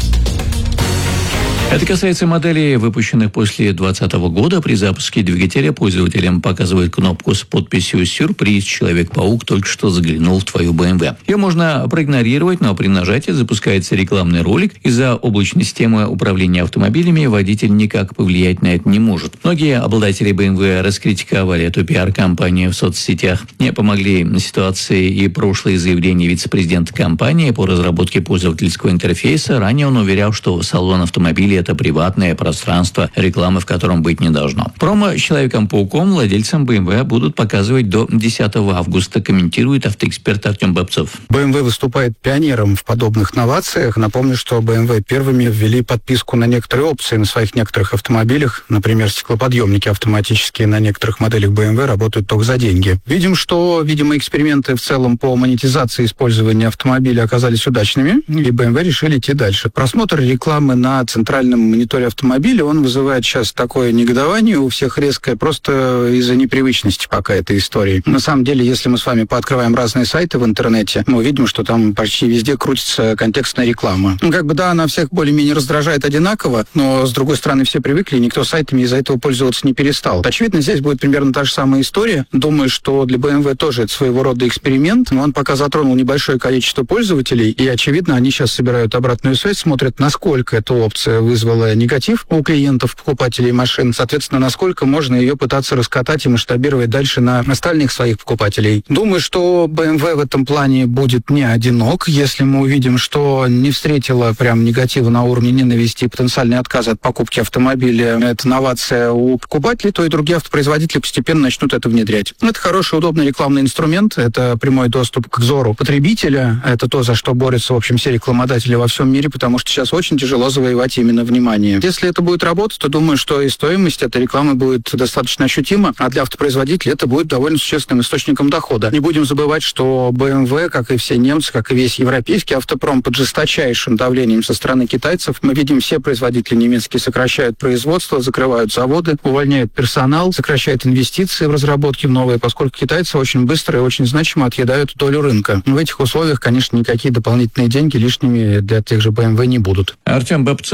Это касается моделей, выпущенных после две тысячи двадцатого года. При запуске двигателя пользователям показывают кнопку с подписью «Сюрприз. Человек-паук только что заглянул в твою бэ эм вэ». Ее можно проигнорировать, но при нажатии запускается рекламный ролик. Из-за облачной системы управления автомобилями водитель никак повлиять на это не может. Многие обладатели бэ эм вэ раскритиковали эту пиар-компанию в соцсетях. Не помогли ситуации и прошлые заявления вице-президента компании по разработке пользовательского интерфейса. Ранее он уверял, что салон автомобиля это приватное пространство, рекламы в котором быть не должно. Промо с Человеком-пауком владельцам бэ эм вэ будут показывать до десятого августа, комментирует автоэксперт Артем Бабцов. бэ эм вэ выступает пионером в подобных новациях. Напомню, что бэ эм вэ первыми ввели подписку на некоторые опции на своих некоторых автомобилях. Например, стеклоподъемники автоматические на некоторых моделях бэ эм вэ работают только за деньги. Видим, что, видимо, эксперименты в целом по монетизации использования автомобиля оказались удачными, и бэ эм вэ решили идти дальше. Просмотр рекламы на центральном мониторе автомобиля, он вызывает сейчас такое негодование у всех резкое, просто из-за непривычности пока этой истории. На самом деле, если мы с вами пооткрываем разные сайты в интернете, мы увидим, что там почти везде крутится контекстная реклама. Ну, как бы, да, она всех более-менее раздражает одинаково, но, с другой стороны, все привыкли, и никто сайтами из-за этого пользоваться не перестал. Очевидно, здесь будет примерно та же самая история. Думаю, что для бэ эм вэ тоже это своего рода эксперимент, но он пока затронул небольшое количество пользователей, и, очевидно, они сейчас собирают обратную связь, смотрят, насколько эта опция вызвала негатив у клиентов, покупателей машин, соответственно, насколько можно ее пытаться раскатать и масштабировать дальше на остальных своих покупателей. Думаю, что бэ эм вэ в этом плане будет не одинок. Если мы увидим, что не встретила прям негатива на уровне ненависти и потенциальный отказ от покупки автомобиля, это новация у покупателей, то и другие автопроизводители постепенно начнут это внедрять. Это хороший, удобный рекламный инструмент, это прямой доступ к взору потребителя, это то, за что борются, в общем, все рекламодатели во всем мире, потому что сейчас очень тяжело завоевать именно внимание. Если это будет работать, то думаю, что и стоимость этой рекламы будет достаточно ощутима, а для автопроизводителей это будет довольно существенным источником дохода. Не будем забывать, что бэ эм вэ, как и все немцы, как и весь европейский автопром, под жесточайшим давлением со стороны китайцев. Мы видим, все производители немецкие сокращают производство, закрывают заводы, увольняют персонал, сокращают инвестиции в разработки в новые, поскольку китайцы очень быстро и очень значимо отъедают долю рынка. В этих условиях, конечно, никакие дополнительные деньги лишними для тех же бэ эм вэ не будут. Артем Бабцов, автоэксперт.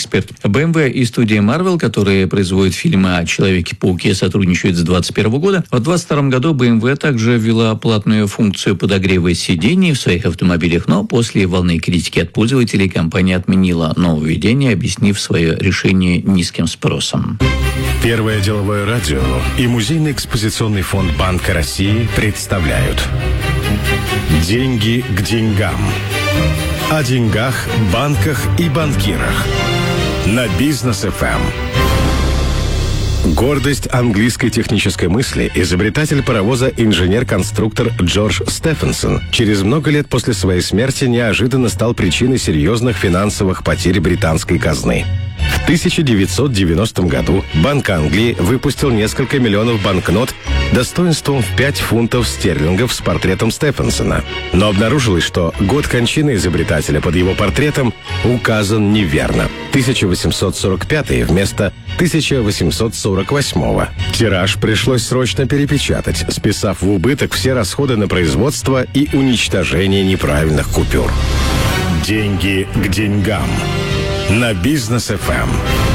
эксперт. бэ эм вэ и студия Marvel, которые производят фильмы о Человеке-пауке, сотрудничают с двадцать первого года. В двадцать втором году бэ эм вэ также ввела платную функцию подогрева сидений в своих автомобилях, но после волны критики от пользователей компания отменила нововведение, объяснив свое решение низким спросом. Первое деловое радио и музейный экспозиционный фонд Банка России представляют «Деньги к деньгам». О деньгах, банках и банкирах. На Бизнес эф эм. Гордость английской технической мысли, изобретатель паровоза, инженер-конструктор Джордж Стефенсон через много лет после своей смерти неожиданно стал причиной серьезных финансовых потерь британской казны. В тысяча девятьсот девяностом году Банк Англии выпустил несколько миллионов банкнот достоинством в пять фунтов стерлингов с портретом Стефенсона. Но обнаружилось, что год кончины изобретателя под его портретом указан неверно. тысяча восемьсот сорок пятый вместо тысяча восемьсот сорок восьмого. Тираж пришлось срочно перепечатать, списав в убыток все расходы на производство и уничтожение неправильных купюр. Деньги к деньгам. На Бизнес эф эм.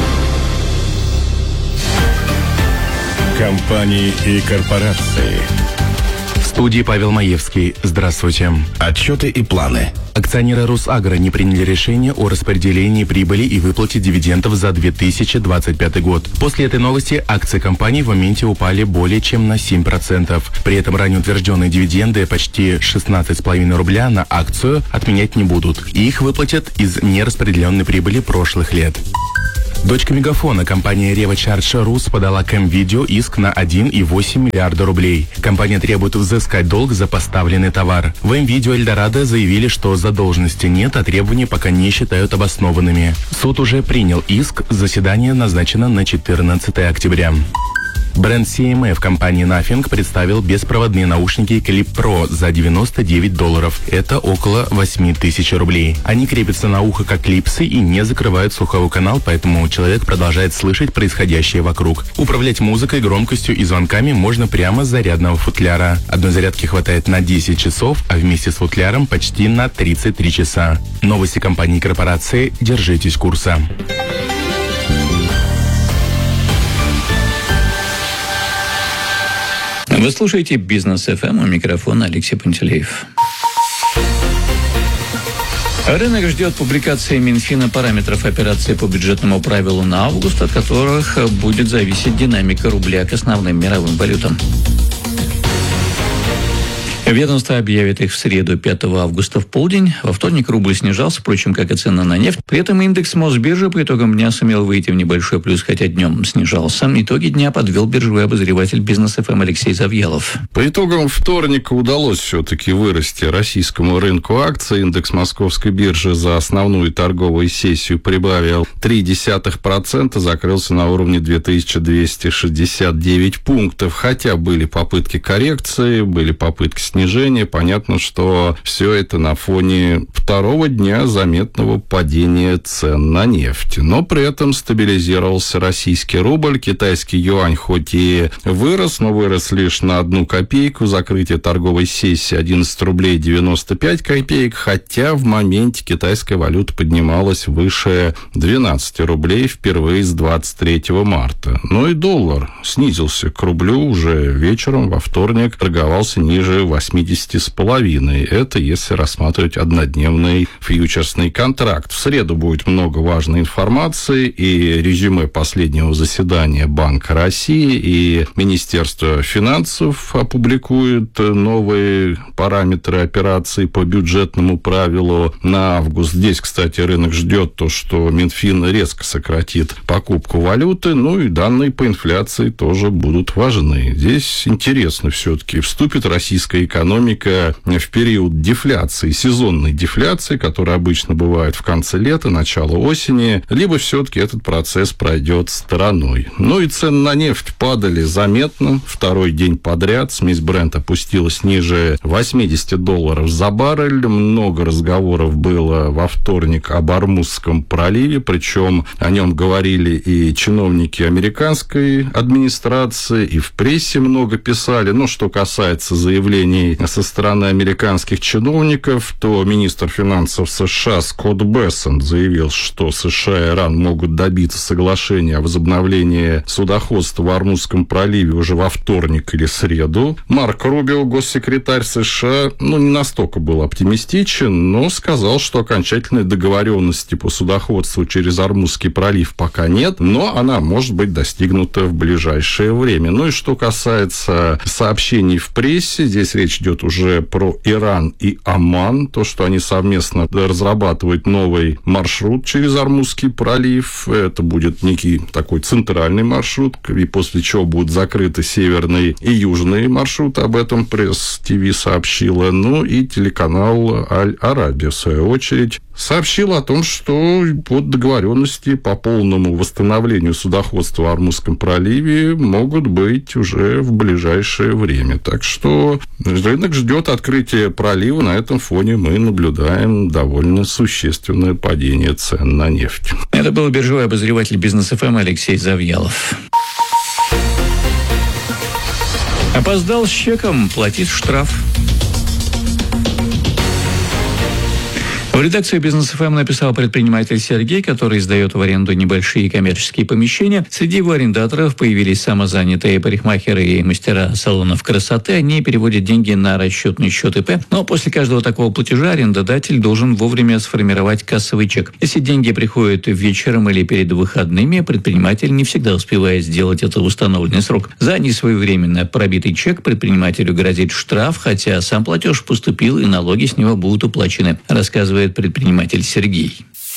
Компании и корпорации. В студии Павел Маевский. Здравствуйте. Отчеты и планы. Акционеры Росагро не приняли решение о распределении прибыли и выплате дивидендов за две тысячи двадцать пятый год. После этой новости акции компании в моменте упали более чем на семь процентов. При этом ранее утвержденные дивиденды почти шестнадцать целых пять десятых рубля на акцию отменять не будут. Их выплатят из нераспределенной прибыли прошлых лет. Дочка Мегафона, компания Revo Charge Rus, подала к М-Видео иск на один и восемь миллиарда рублей. Компания требует взыскать долг за поставленный товар. В М-Видео Эльдорадо заявили, что задолженности нет, а требования пока не считают обоснованными. Суд уже принял иск, заседание назначено на четырнадцатое октября. Бренд си эм эф компании Nothing представил беспроводные наушники Clip Pro за девяносто девять долларов. Это около восемь тысяч рублей. Они крепятся на ухо как клипсы и не закрывают слуховой канал, поэтому человек продолжает слышать происходящее вокруг. Управлять музыкой, громкостью и звонками можно прямо с зарядного футляра. Одной зарядки хватает на десять часов, а вместе с футляром почти на тридцать три часа. Новости компании и корпорации. Держитесь курса. Вы слушаете Бизнес эф эм, у микрофона Алексей Пантелеев. Рынок ждет публикации Минфина параметров операции по бюджетному правилу на август, от которых будет зависеть динамика рубля к основным мировым валютам. Ведомство объявит их в среду, пятого августа в полдень. Во вторник рубль снижался, впрочем, как и цена на нефть. При этом индекс Мосбиржи по итогам дня сумел выйти в небольшой плюс, хотя днем снижался. Итоги дня подвел биржевой обозреватель Бизнес эф эм Алексей Завьялов. По итогам вторника удалось все-таки вырасти российскому рынку акций. Индекс Московской биржи за основную торговую сессию прибавил три десятых процента, закрылся на уровне две тысячи двести шестьдесят девять пунктов. Хотя были попытки коррекции, были попытки снижения. Понятно, что все это на фоне второго дня заметного падения цен на нефть. Но при этом стабилизировался российский рубль. Китайский юань хоть и вырос, но вырос лишь на одну копейку. Закрытие торговой сессии одиннадцать рублей девяносто пять копеек. Хотя в моменте китайская валюта поднималась выше двенадцать рублей впервые с двадцать третьего марта. Но и доллар снизился к рублю уже вечером во вторник. Торговался ниже восьмидесяти с половиной. Это если рассматривать однодневный фьючерсный контракт. В среду будет много важной информации и резюме последнего заседания Банка России, и Министерство финансов опубликует новые параметры операций по бюджетному правилу на август. Здесь, кстати, рынок ждет то, что Минфин резко сократит покупку валюты, ну и данные по инфляции тоже будут важны. Здесь интересно все-таки, вступит российская экономика экономика в период дефляции, сезонной дефляции, которая обычно бывает в конце лета, начало осени, либо все-таки этот процесс пройдет стороной. Ну и цены на нефть падали заметно. Второй день подряд смесь Brent опустилась ниже восемьдесят долларов за баррель. Много разговоров было во вторник об Ормузском проливе, причем о нем говорили и чиновники американской администрации, и в прессе много писали. Ну, что касается заявления заявлений со стороны американских чиновников, то министр финансов США Скотт Бессент заявил, что США и Иран могут добиться соглашения о возобновлении судоходства в Ормузском проливе уже во вторник или среду. Марко Рубио, госсекретарь США, ну, не настолько был оптимистичен, но сказал, что окончательной договоренности по судоходству через Ормузский пролив пока нет, но она может быть достигнута в ближайшее время. Ну и что касается сообщений в прессе, здесь речь идет уже про Иран и Оман, то, что они совместно разрабатывают новый маршрут через Ормузский пролив. Это будет некий такой центральный маршрут, и после чего будут закрыты северный и южный маршрут. Об этом пресс-ТВ сообщила. Ну и телеканал Аль-Арабия, в свою очередь, сообщил о том, что под договоренности по полному восстановлению судоходства в Ормузском проливе могут быть уже в ближайшее время. Так что рынок ждет открытия пролива. На этом фоне мы наблюдаем довольно существенное падение цен на нефть. Это был биржевой обозреватель Бизнес эф эм Алексей Завьялов. Опоздал с чеком, платит штраф. В редакции Бизнес эф эм написал предприниматель Сергей, который сдает в аренду небольшие коммерческие помещения. Среди его арендаторов появились самозанятые парикмахеры и мастера салонов красоты. Они переводят деньги на расчетный счет ИП. Но после каждого такого платежа арендодатель должен вовремя сформировать кассовый чек. Если деньги приходят вечером или перед выходными, предприниматель не всегда успевает сделать это в установленный срок. За несвоевременно пробитый чек предпринимателю грозит штраф, хотя сам платеж поступил и налоги с него будут уплачены, рассказывает предприниматель Сергей.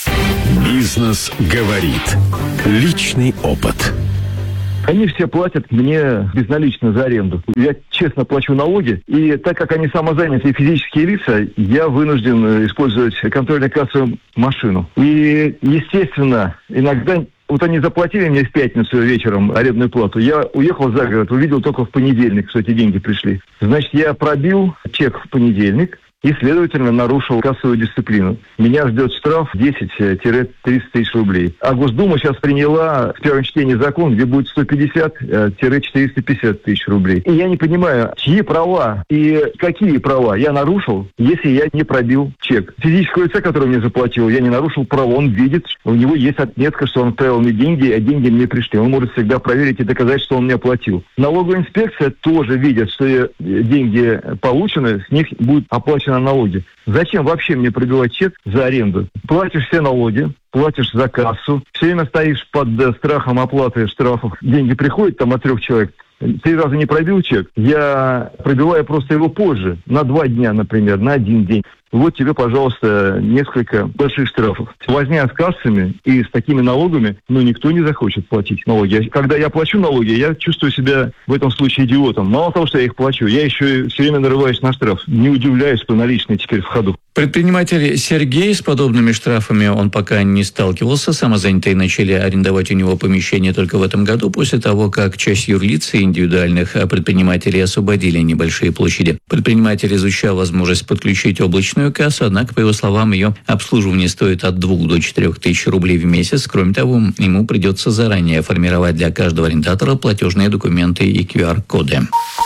Бизнес говорит. Личный опыт. Они все платят мне безналично за аренду. Я честно плачу налоги, и так как они самозанятые физические лица, я вынужден использовать контрольно-кассовую машину. И, естественно, иногда... Вот они заплатили мне в пятницу вечером арендную плату. Я уехал за город, увидел только в понедельник, что эти деньги пришли. Значит, я пробил чек в понедельник и, следовательно, нарушил кассовую дисциплину. Меня ждет штраф десять-триста тысяч рублей. А Госдума сейчас приняла в первом чтении закон, где будет сто пятьдесят-четыреста пятьдесят тысяч рублей. И я не понимаю, чьи права и какие права я нарушил, если я не пробил чек. Физического лица, который мне заплатил, я не нарушил права. Он видит, у него есть отметка, что он отправил мне деньги, а деньги мне пришли. Он может всегда проверить и доказать, что он мне оплатил. Налоговая инспекция тоже видит, что деньги получены, с них будет оплачено налоги. Зачем вообще мне пробивать чек за аренду? Платишь все налоги, платишь за кассу, все время стоишь под страхом оплаты штрафов. Деньги приходят там от трех человек. Три раза не пробил чек, я пробиваю просто его позже, на два дня, например, на один день. Вот тебе, пожалуйста, несколько больших штрафов. Возня с кассами и с такими налогами, ну, никто не захочет платить налоги. Когда я плачу налоги, я чувствую себя в этом случае идиотом. Мало того, что я их плачу, я еще все время нарываюсь на штраф. Не удивляюсь, что наличные теперь в ходу. Предприниматель Сергей с подобными штрафами он пока не сталкивался. Самозанятые начали арендовать у него помещение только в этом году, после того, как часть юрлиц и индивидуальных предпринимателей освободили небольшие площади. Предприниматель изучал возможность подключить облачную кассу, однако, по его словам, ее обслуживание стоит от двух до четырех тысяч рублей в месяц. Кроме того, ему придется заранее формировать для каждого арендатора платежные документы и ку ар-коды.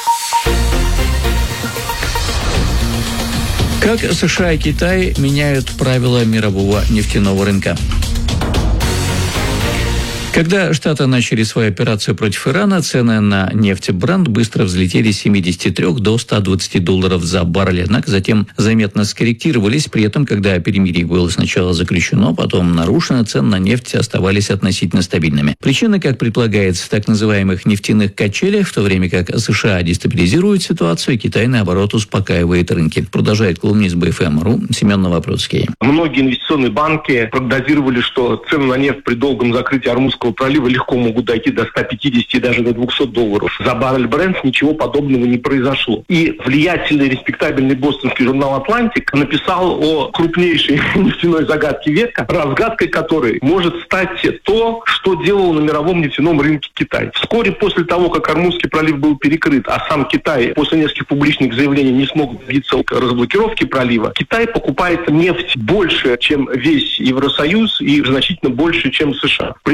Как США и Китай меняют правила мирового нефтяного рынка? Когда Штаты начали свою операцию против Ирана, цены на нефть Brent быстро взлетели с семидесяти трёх до ста двадцати долларов за баррель, однако затем заметно скорректировались. При этом, когда перемирие было сначала заключено, потом нарушено, цены на нефть оставались относительно стабильными. Причина, как предполагается, в так называемых нефтяных качелях, в то время как США дестабилизирует ситуацию, Китай, наоборот, успокаивает рынки. Продолжает колумнист бэ эф эм точка ру Семен Новопроцкий. Многие инвестиционные банки прогнозировали, что цены на нефть при долгом закрытии Ормузского пролива легко могут дойти до ста пятидесяти, даже до двухсот долларов. За баррель Brent ничего подобного не произошло. И влиятельный, респектабельный бостонский журнал «Атлантик» написал о крупнейшей нефтяной загадке века, разгадкой которой может стать то, что делал на мировом нефтяном рынке Китай. Вскоре после того, как Ормузский пролив был перекрыт, а сам Китай после нескольких публичных заявлений не смог добиться разблокировки пролива, Китай покупает нефть больше, чем весь Евросоюз, и значительно больше, чем США. При этом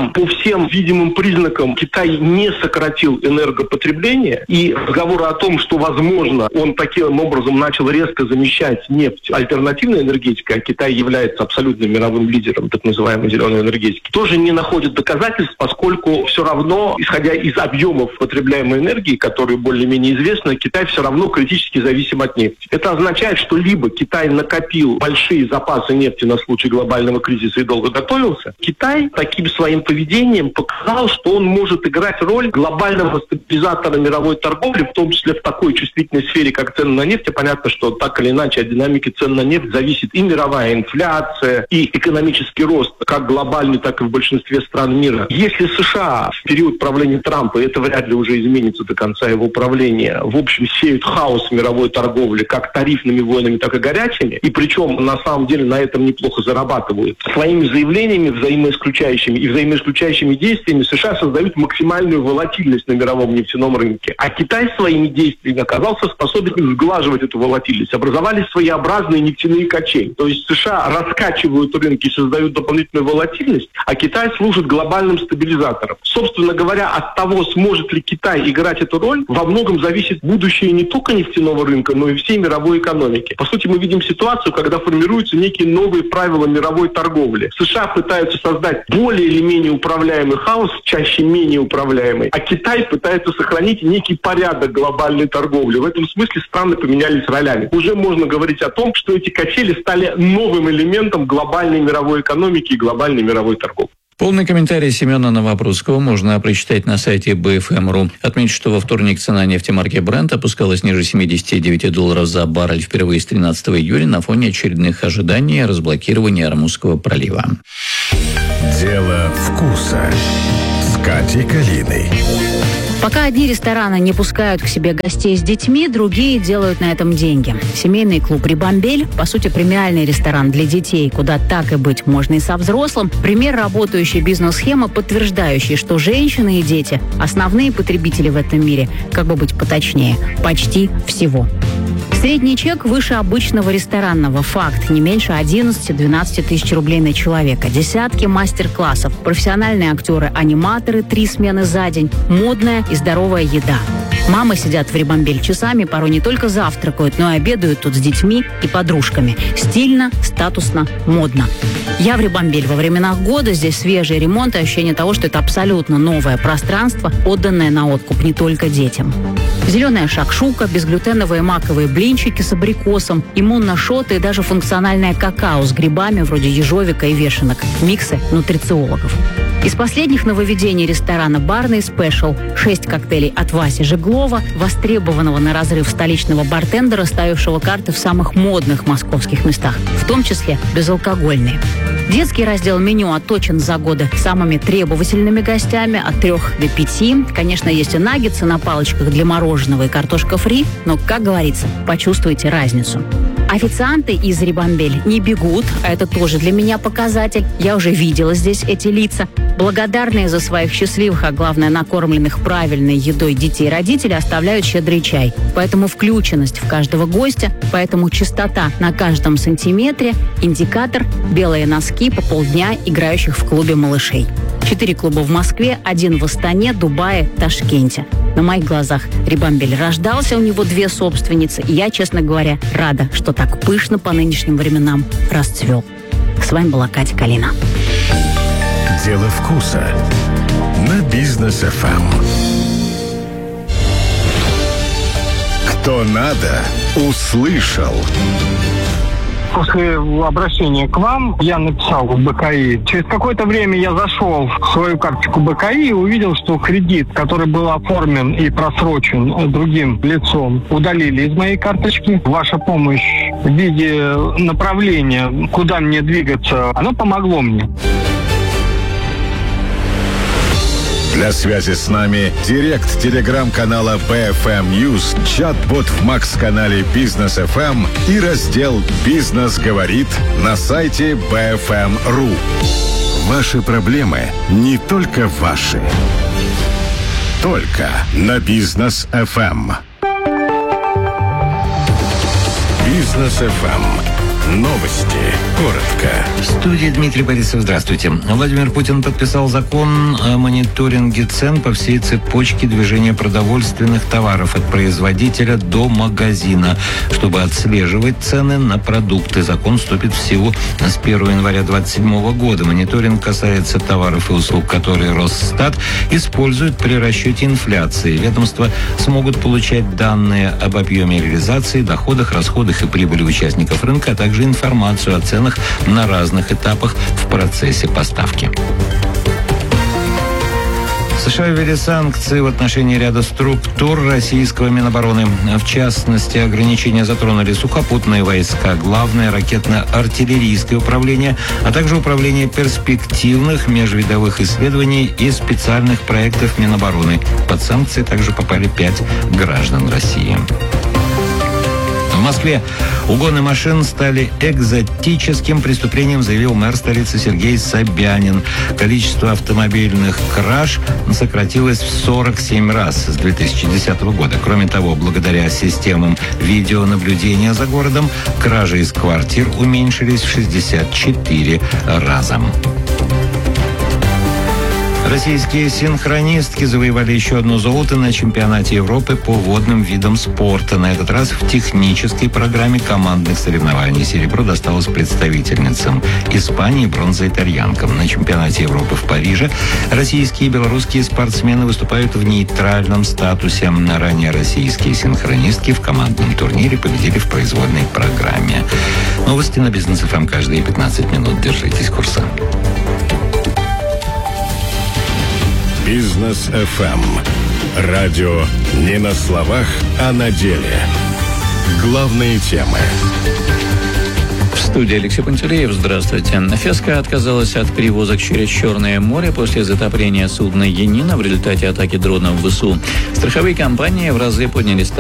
там по всем видимым признакам Китай не сократил энергопотребление, и разговоры о том, что, возможно, он таким образом начал резко замещать нефть альтернативной энергетикой, а Китай является абсолютным мировым лидером так называемой зеленой энергетики, тоже не находят доказательств, поскольку все равно, исходя из объемов потребляемой энергии, которые более-менее известны, Китай все равно критически зависим от нефти. Это означает, что либо Китай накопил большие запасы нефти на случай глобального кризиса и долго готовился, Китай таким своим поведением показал, что он может играть роль глобального стабилизатора мировой торговли, в том числе в такой чувствительной сфере, как цены на нефть. И понятно, что так или иначе от динамики цен на нефть зависит и мировая инфляция, и экономический рост, как глобальный, так и в большинстве стран мира. Если США в период правления Трампа, и это вряд ли уже изменится до конца его правления, в общем, сеют хаос в мировой торговли, как тарифными войнами, так и горячими, и причем на самом деле на этом неплохо зарабатывают, своими заявлениями взаимоисключающими и взаимоисключающими действиями США создают максимальную волатильность на мировом нефтяном рынке. А Китай своими действиями оказался способен сглаживать эту волатильность. Образовались своеобразные нефтяные качели. То есть США раскачивают рынки и создают дополнительную волатильность, а Китай служит глобальным стабилизатором. Собственно говоря, от того, сможет ли Китай играть эту роль, во многом зависит будущее не только нефтяного рынка, но и всей мировой экономики. По сути, мы видим ситуацию, когда формируются некие новые правила мировой торговли. США пытаются создать более или менее управляемый хаос, чаще менее управляемый, а Китай пытается сохранить некий порядок глобальной торговли. В этом смысле страны поменялись ролями. Уже можно говорить о том, что эти качели стали новым элементом глобальной мировой экономики и глобальной мировой торговли. Полный комментарий Семена Новопрудского можно прочитать на сайте би эф эм точка ру. Отмечу, что во вторник цена нефти марки Brent опускалась ниже семидесяти девяти долларов за баррель впервые с тринадцатого июля на фоне очередных ожиданий разблокирования Ормузского пролива. Дело вкуса с Катей Калиной. Пока одни рестораны не пускают к себе гостей с детьми, другие делают на этом деньги. Семейный клуб «Рибамбель», по сути, премиальный ресторан для детей, куда так и быть можно и со взрослым, пример работающей бизнес-схемы, подтверждающей, что женщины и дети – основные потребители в этом мире, как бы быть поточнее, почти всего. Средний чек выше обычного ресторанного. Факт. Не меньше одиннадцати-двенадцати тысяч рублей на человека. Десятки мастер-классов. Профессиональные актеры, аниматоры, три смены за день. Модная и здоровая еда. Мамы сидят в Рибамбель часами, порой не только завтракают, но и обедают тут с детьми и подружками. Стильно, статусно, модно. Я в Рибамбель во временах года. Здесь свежий ремонт и ощущение того, что это абсолютно новое пространство, отданное на откуп не только детям. Зеленая шакшука, безглютеновые маковые блинчики с абрикосом, иммунно-шоты и даже функциональное какао с грибами вроде ежовика и вешенок. Миксы нутрициологов. Из последних нововведений ресторана барный спешл. Шесть коктейлей от Васи Жеглова, востребованного на разрыв столичного бартендера, ставившего карты в самых модных московских местах, в том числе безалкогольные. Детский раздел меню отточен за годы самыми требовательными гостями от трех до пяти. Конечно, есть и наггетсы на палочках для мороженого и картошка фри, но, как говорится, почувствуйте разницу. Официанты из Рибамбель не бегут, а это тоже для меня показатель. Я уже видела здесь эти лица. Благодарные за своих счастливых, а главное, накормленных правильной едой детей и родителей оставляют щедрый чай. Поэтому включенность в каждого гостя, поэтому чистота на каждом сантиметре, индикатор, белые носки по полдня играющих в клубе малышей. Четыре клуба в Москве, один в Астане, Дубае, Ташкенте. На моих глазах Рибамбель рождался, у него две собственницы. И я, честно говоря, рада, что так пышно по нынешним временам расцвел. С вами была Катя Калина. Дело вкуса на Бизнес эф эм. Кто надо, услышал. После обращения к вам я написал в бэ ка и. Через какое-то время я зашел в свою карточку бэ ка и и увидел, что кредит, который был оформлен и просрочен другим лицом, удалили из моей карточки. Ваша помощь в виде направления, куда мне двигаться, она помогло мне. Для связи с нами директ телеграм-канала би эф эм News, чат-бот в Макс-канале Бизнес эф эм и раздел «Бизнес говорит» на сайте би эф эм точка ру. Ваши проблемы не только ваши. Только на Бизнес эф эм. Бизнес эф эм. Новости. Коротко. В студии Дмитрий Борисов. Здравствуйте. Владимир Путин подписал закон о мониторинге цен по всей цепочке движения продовольственных товаров от производителя до магазина. Чтобы отслеживать цены на продукты, закон вступит в силу с первого января две тысячи двадцать седьмого года. Мониторинг касается товаров и услуг, которые Росстат использует при расчете инфляции. Ведомства смогут получать данные об объеме реализации, доходах, расходах и прибыли участников рынка, а также информацию о ценах на разных этапах в процессе поставки. США ввели санкции в отношении ряда структур российского Минобороны. В частности, ограничения затронули сухопутные войска, главное ракетно-артиллерийское управление, а также управление перспективных межвидовых исследований и специальных проектов Минобороны. Под санкции также попали пять граждан России. В Москве угоны машин стали экзотическим преступлением, заявил мэр столицы Сергей Собянин. Количество автомобильных краж сократилось в сорок семь раз с две тысячи десятого года. Кроме того, благодаря системам видеонаблюдения за городом, кражи из квартир уменьшились в шестьдесят четыре раза. Российские синхронистки завоевали еще одно золото на чемпионате Европы по водным видам спорта. На этот раз в технической программе командных соревнований. Серебро досталось представительницам Испании, бронза итальянкам. На чемпионате Европы в Париже российские и белорусские спортсмены выступают в нейтральном статусе. Ранее российские синхронистки в командном турнире победили в произвольной программе. Новости на Бизнес эф эм каждые пятнадцать минут. Держитесь курса. Бизнес эф эм. Радио не на словах, а на деле. Главные темы. В студии Алексей Пантелеев. Здравствуйте. Феска отказалась от перевозок через Черное море после затопления судна «Янина» в результате атаки дронов ВСУ. Страховые компании в разы подняли ставки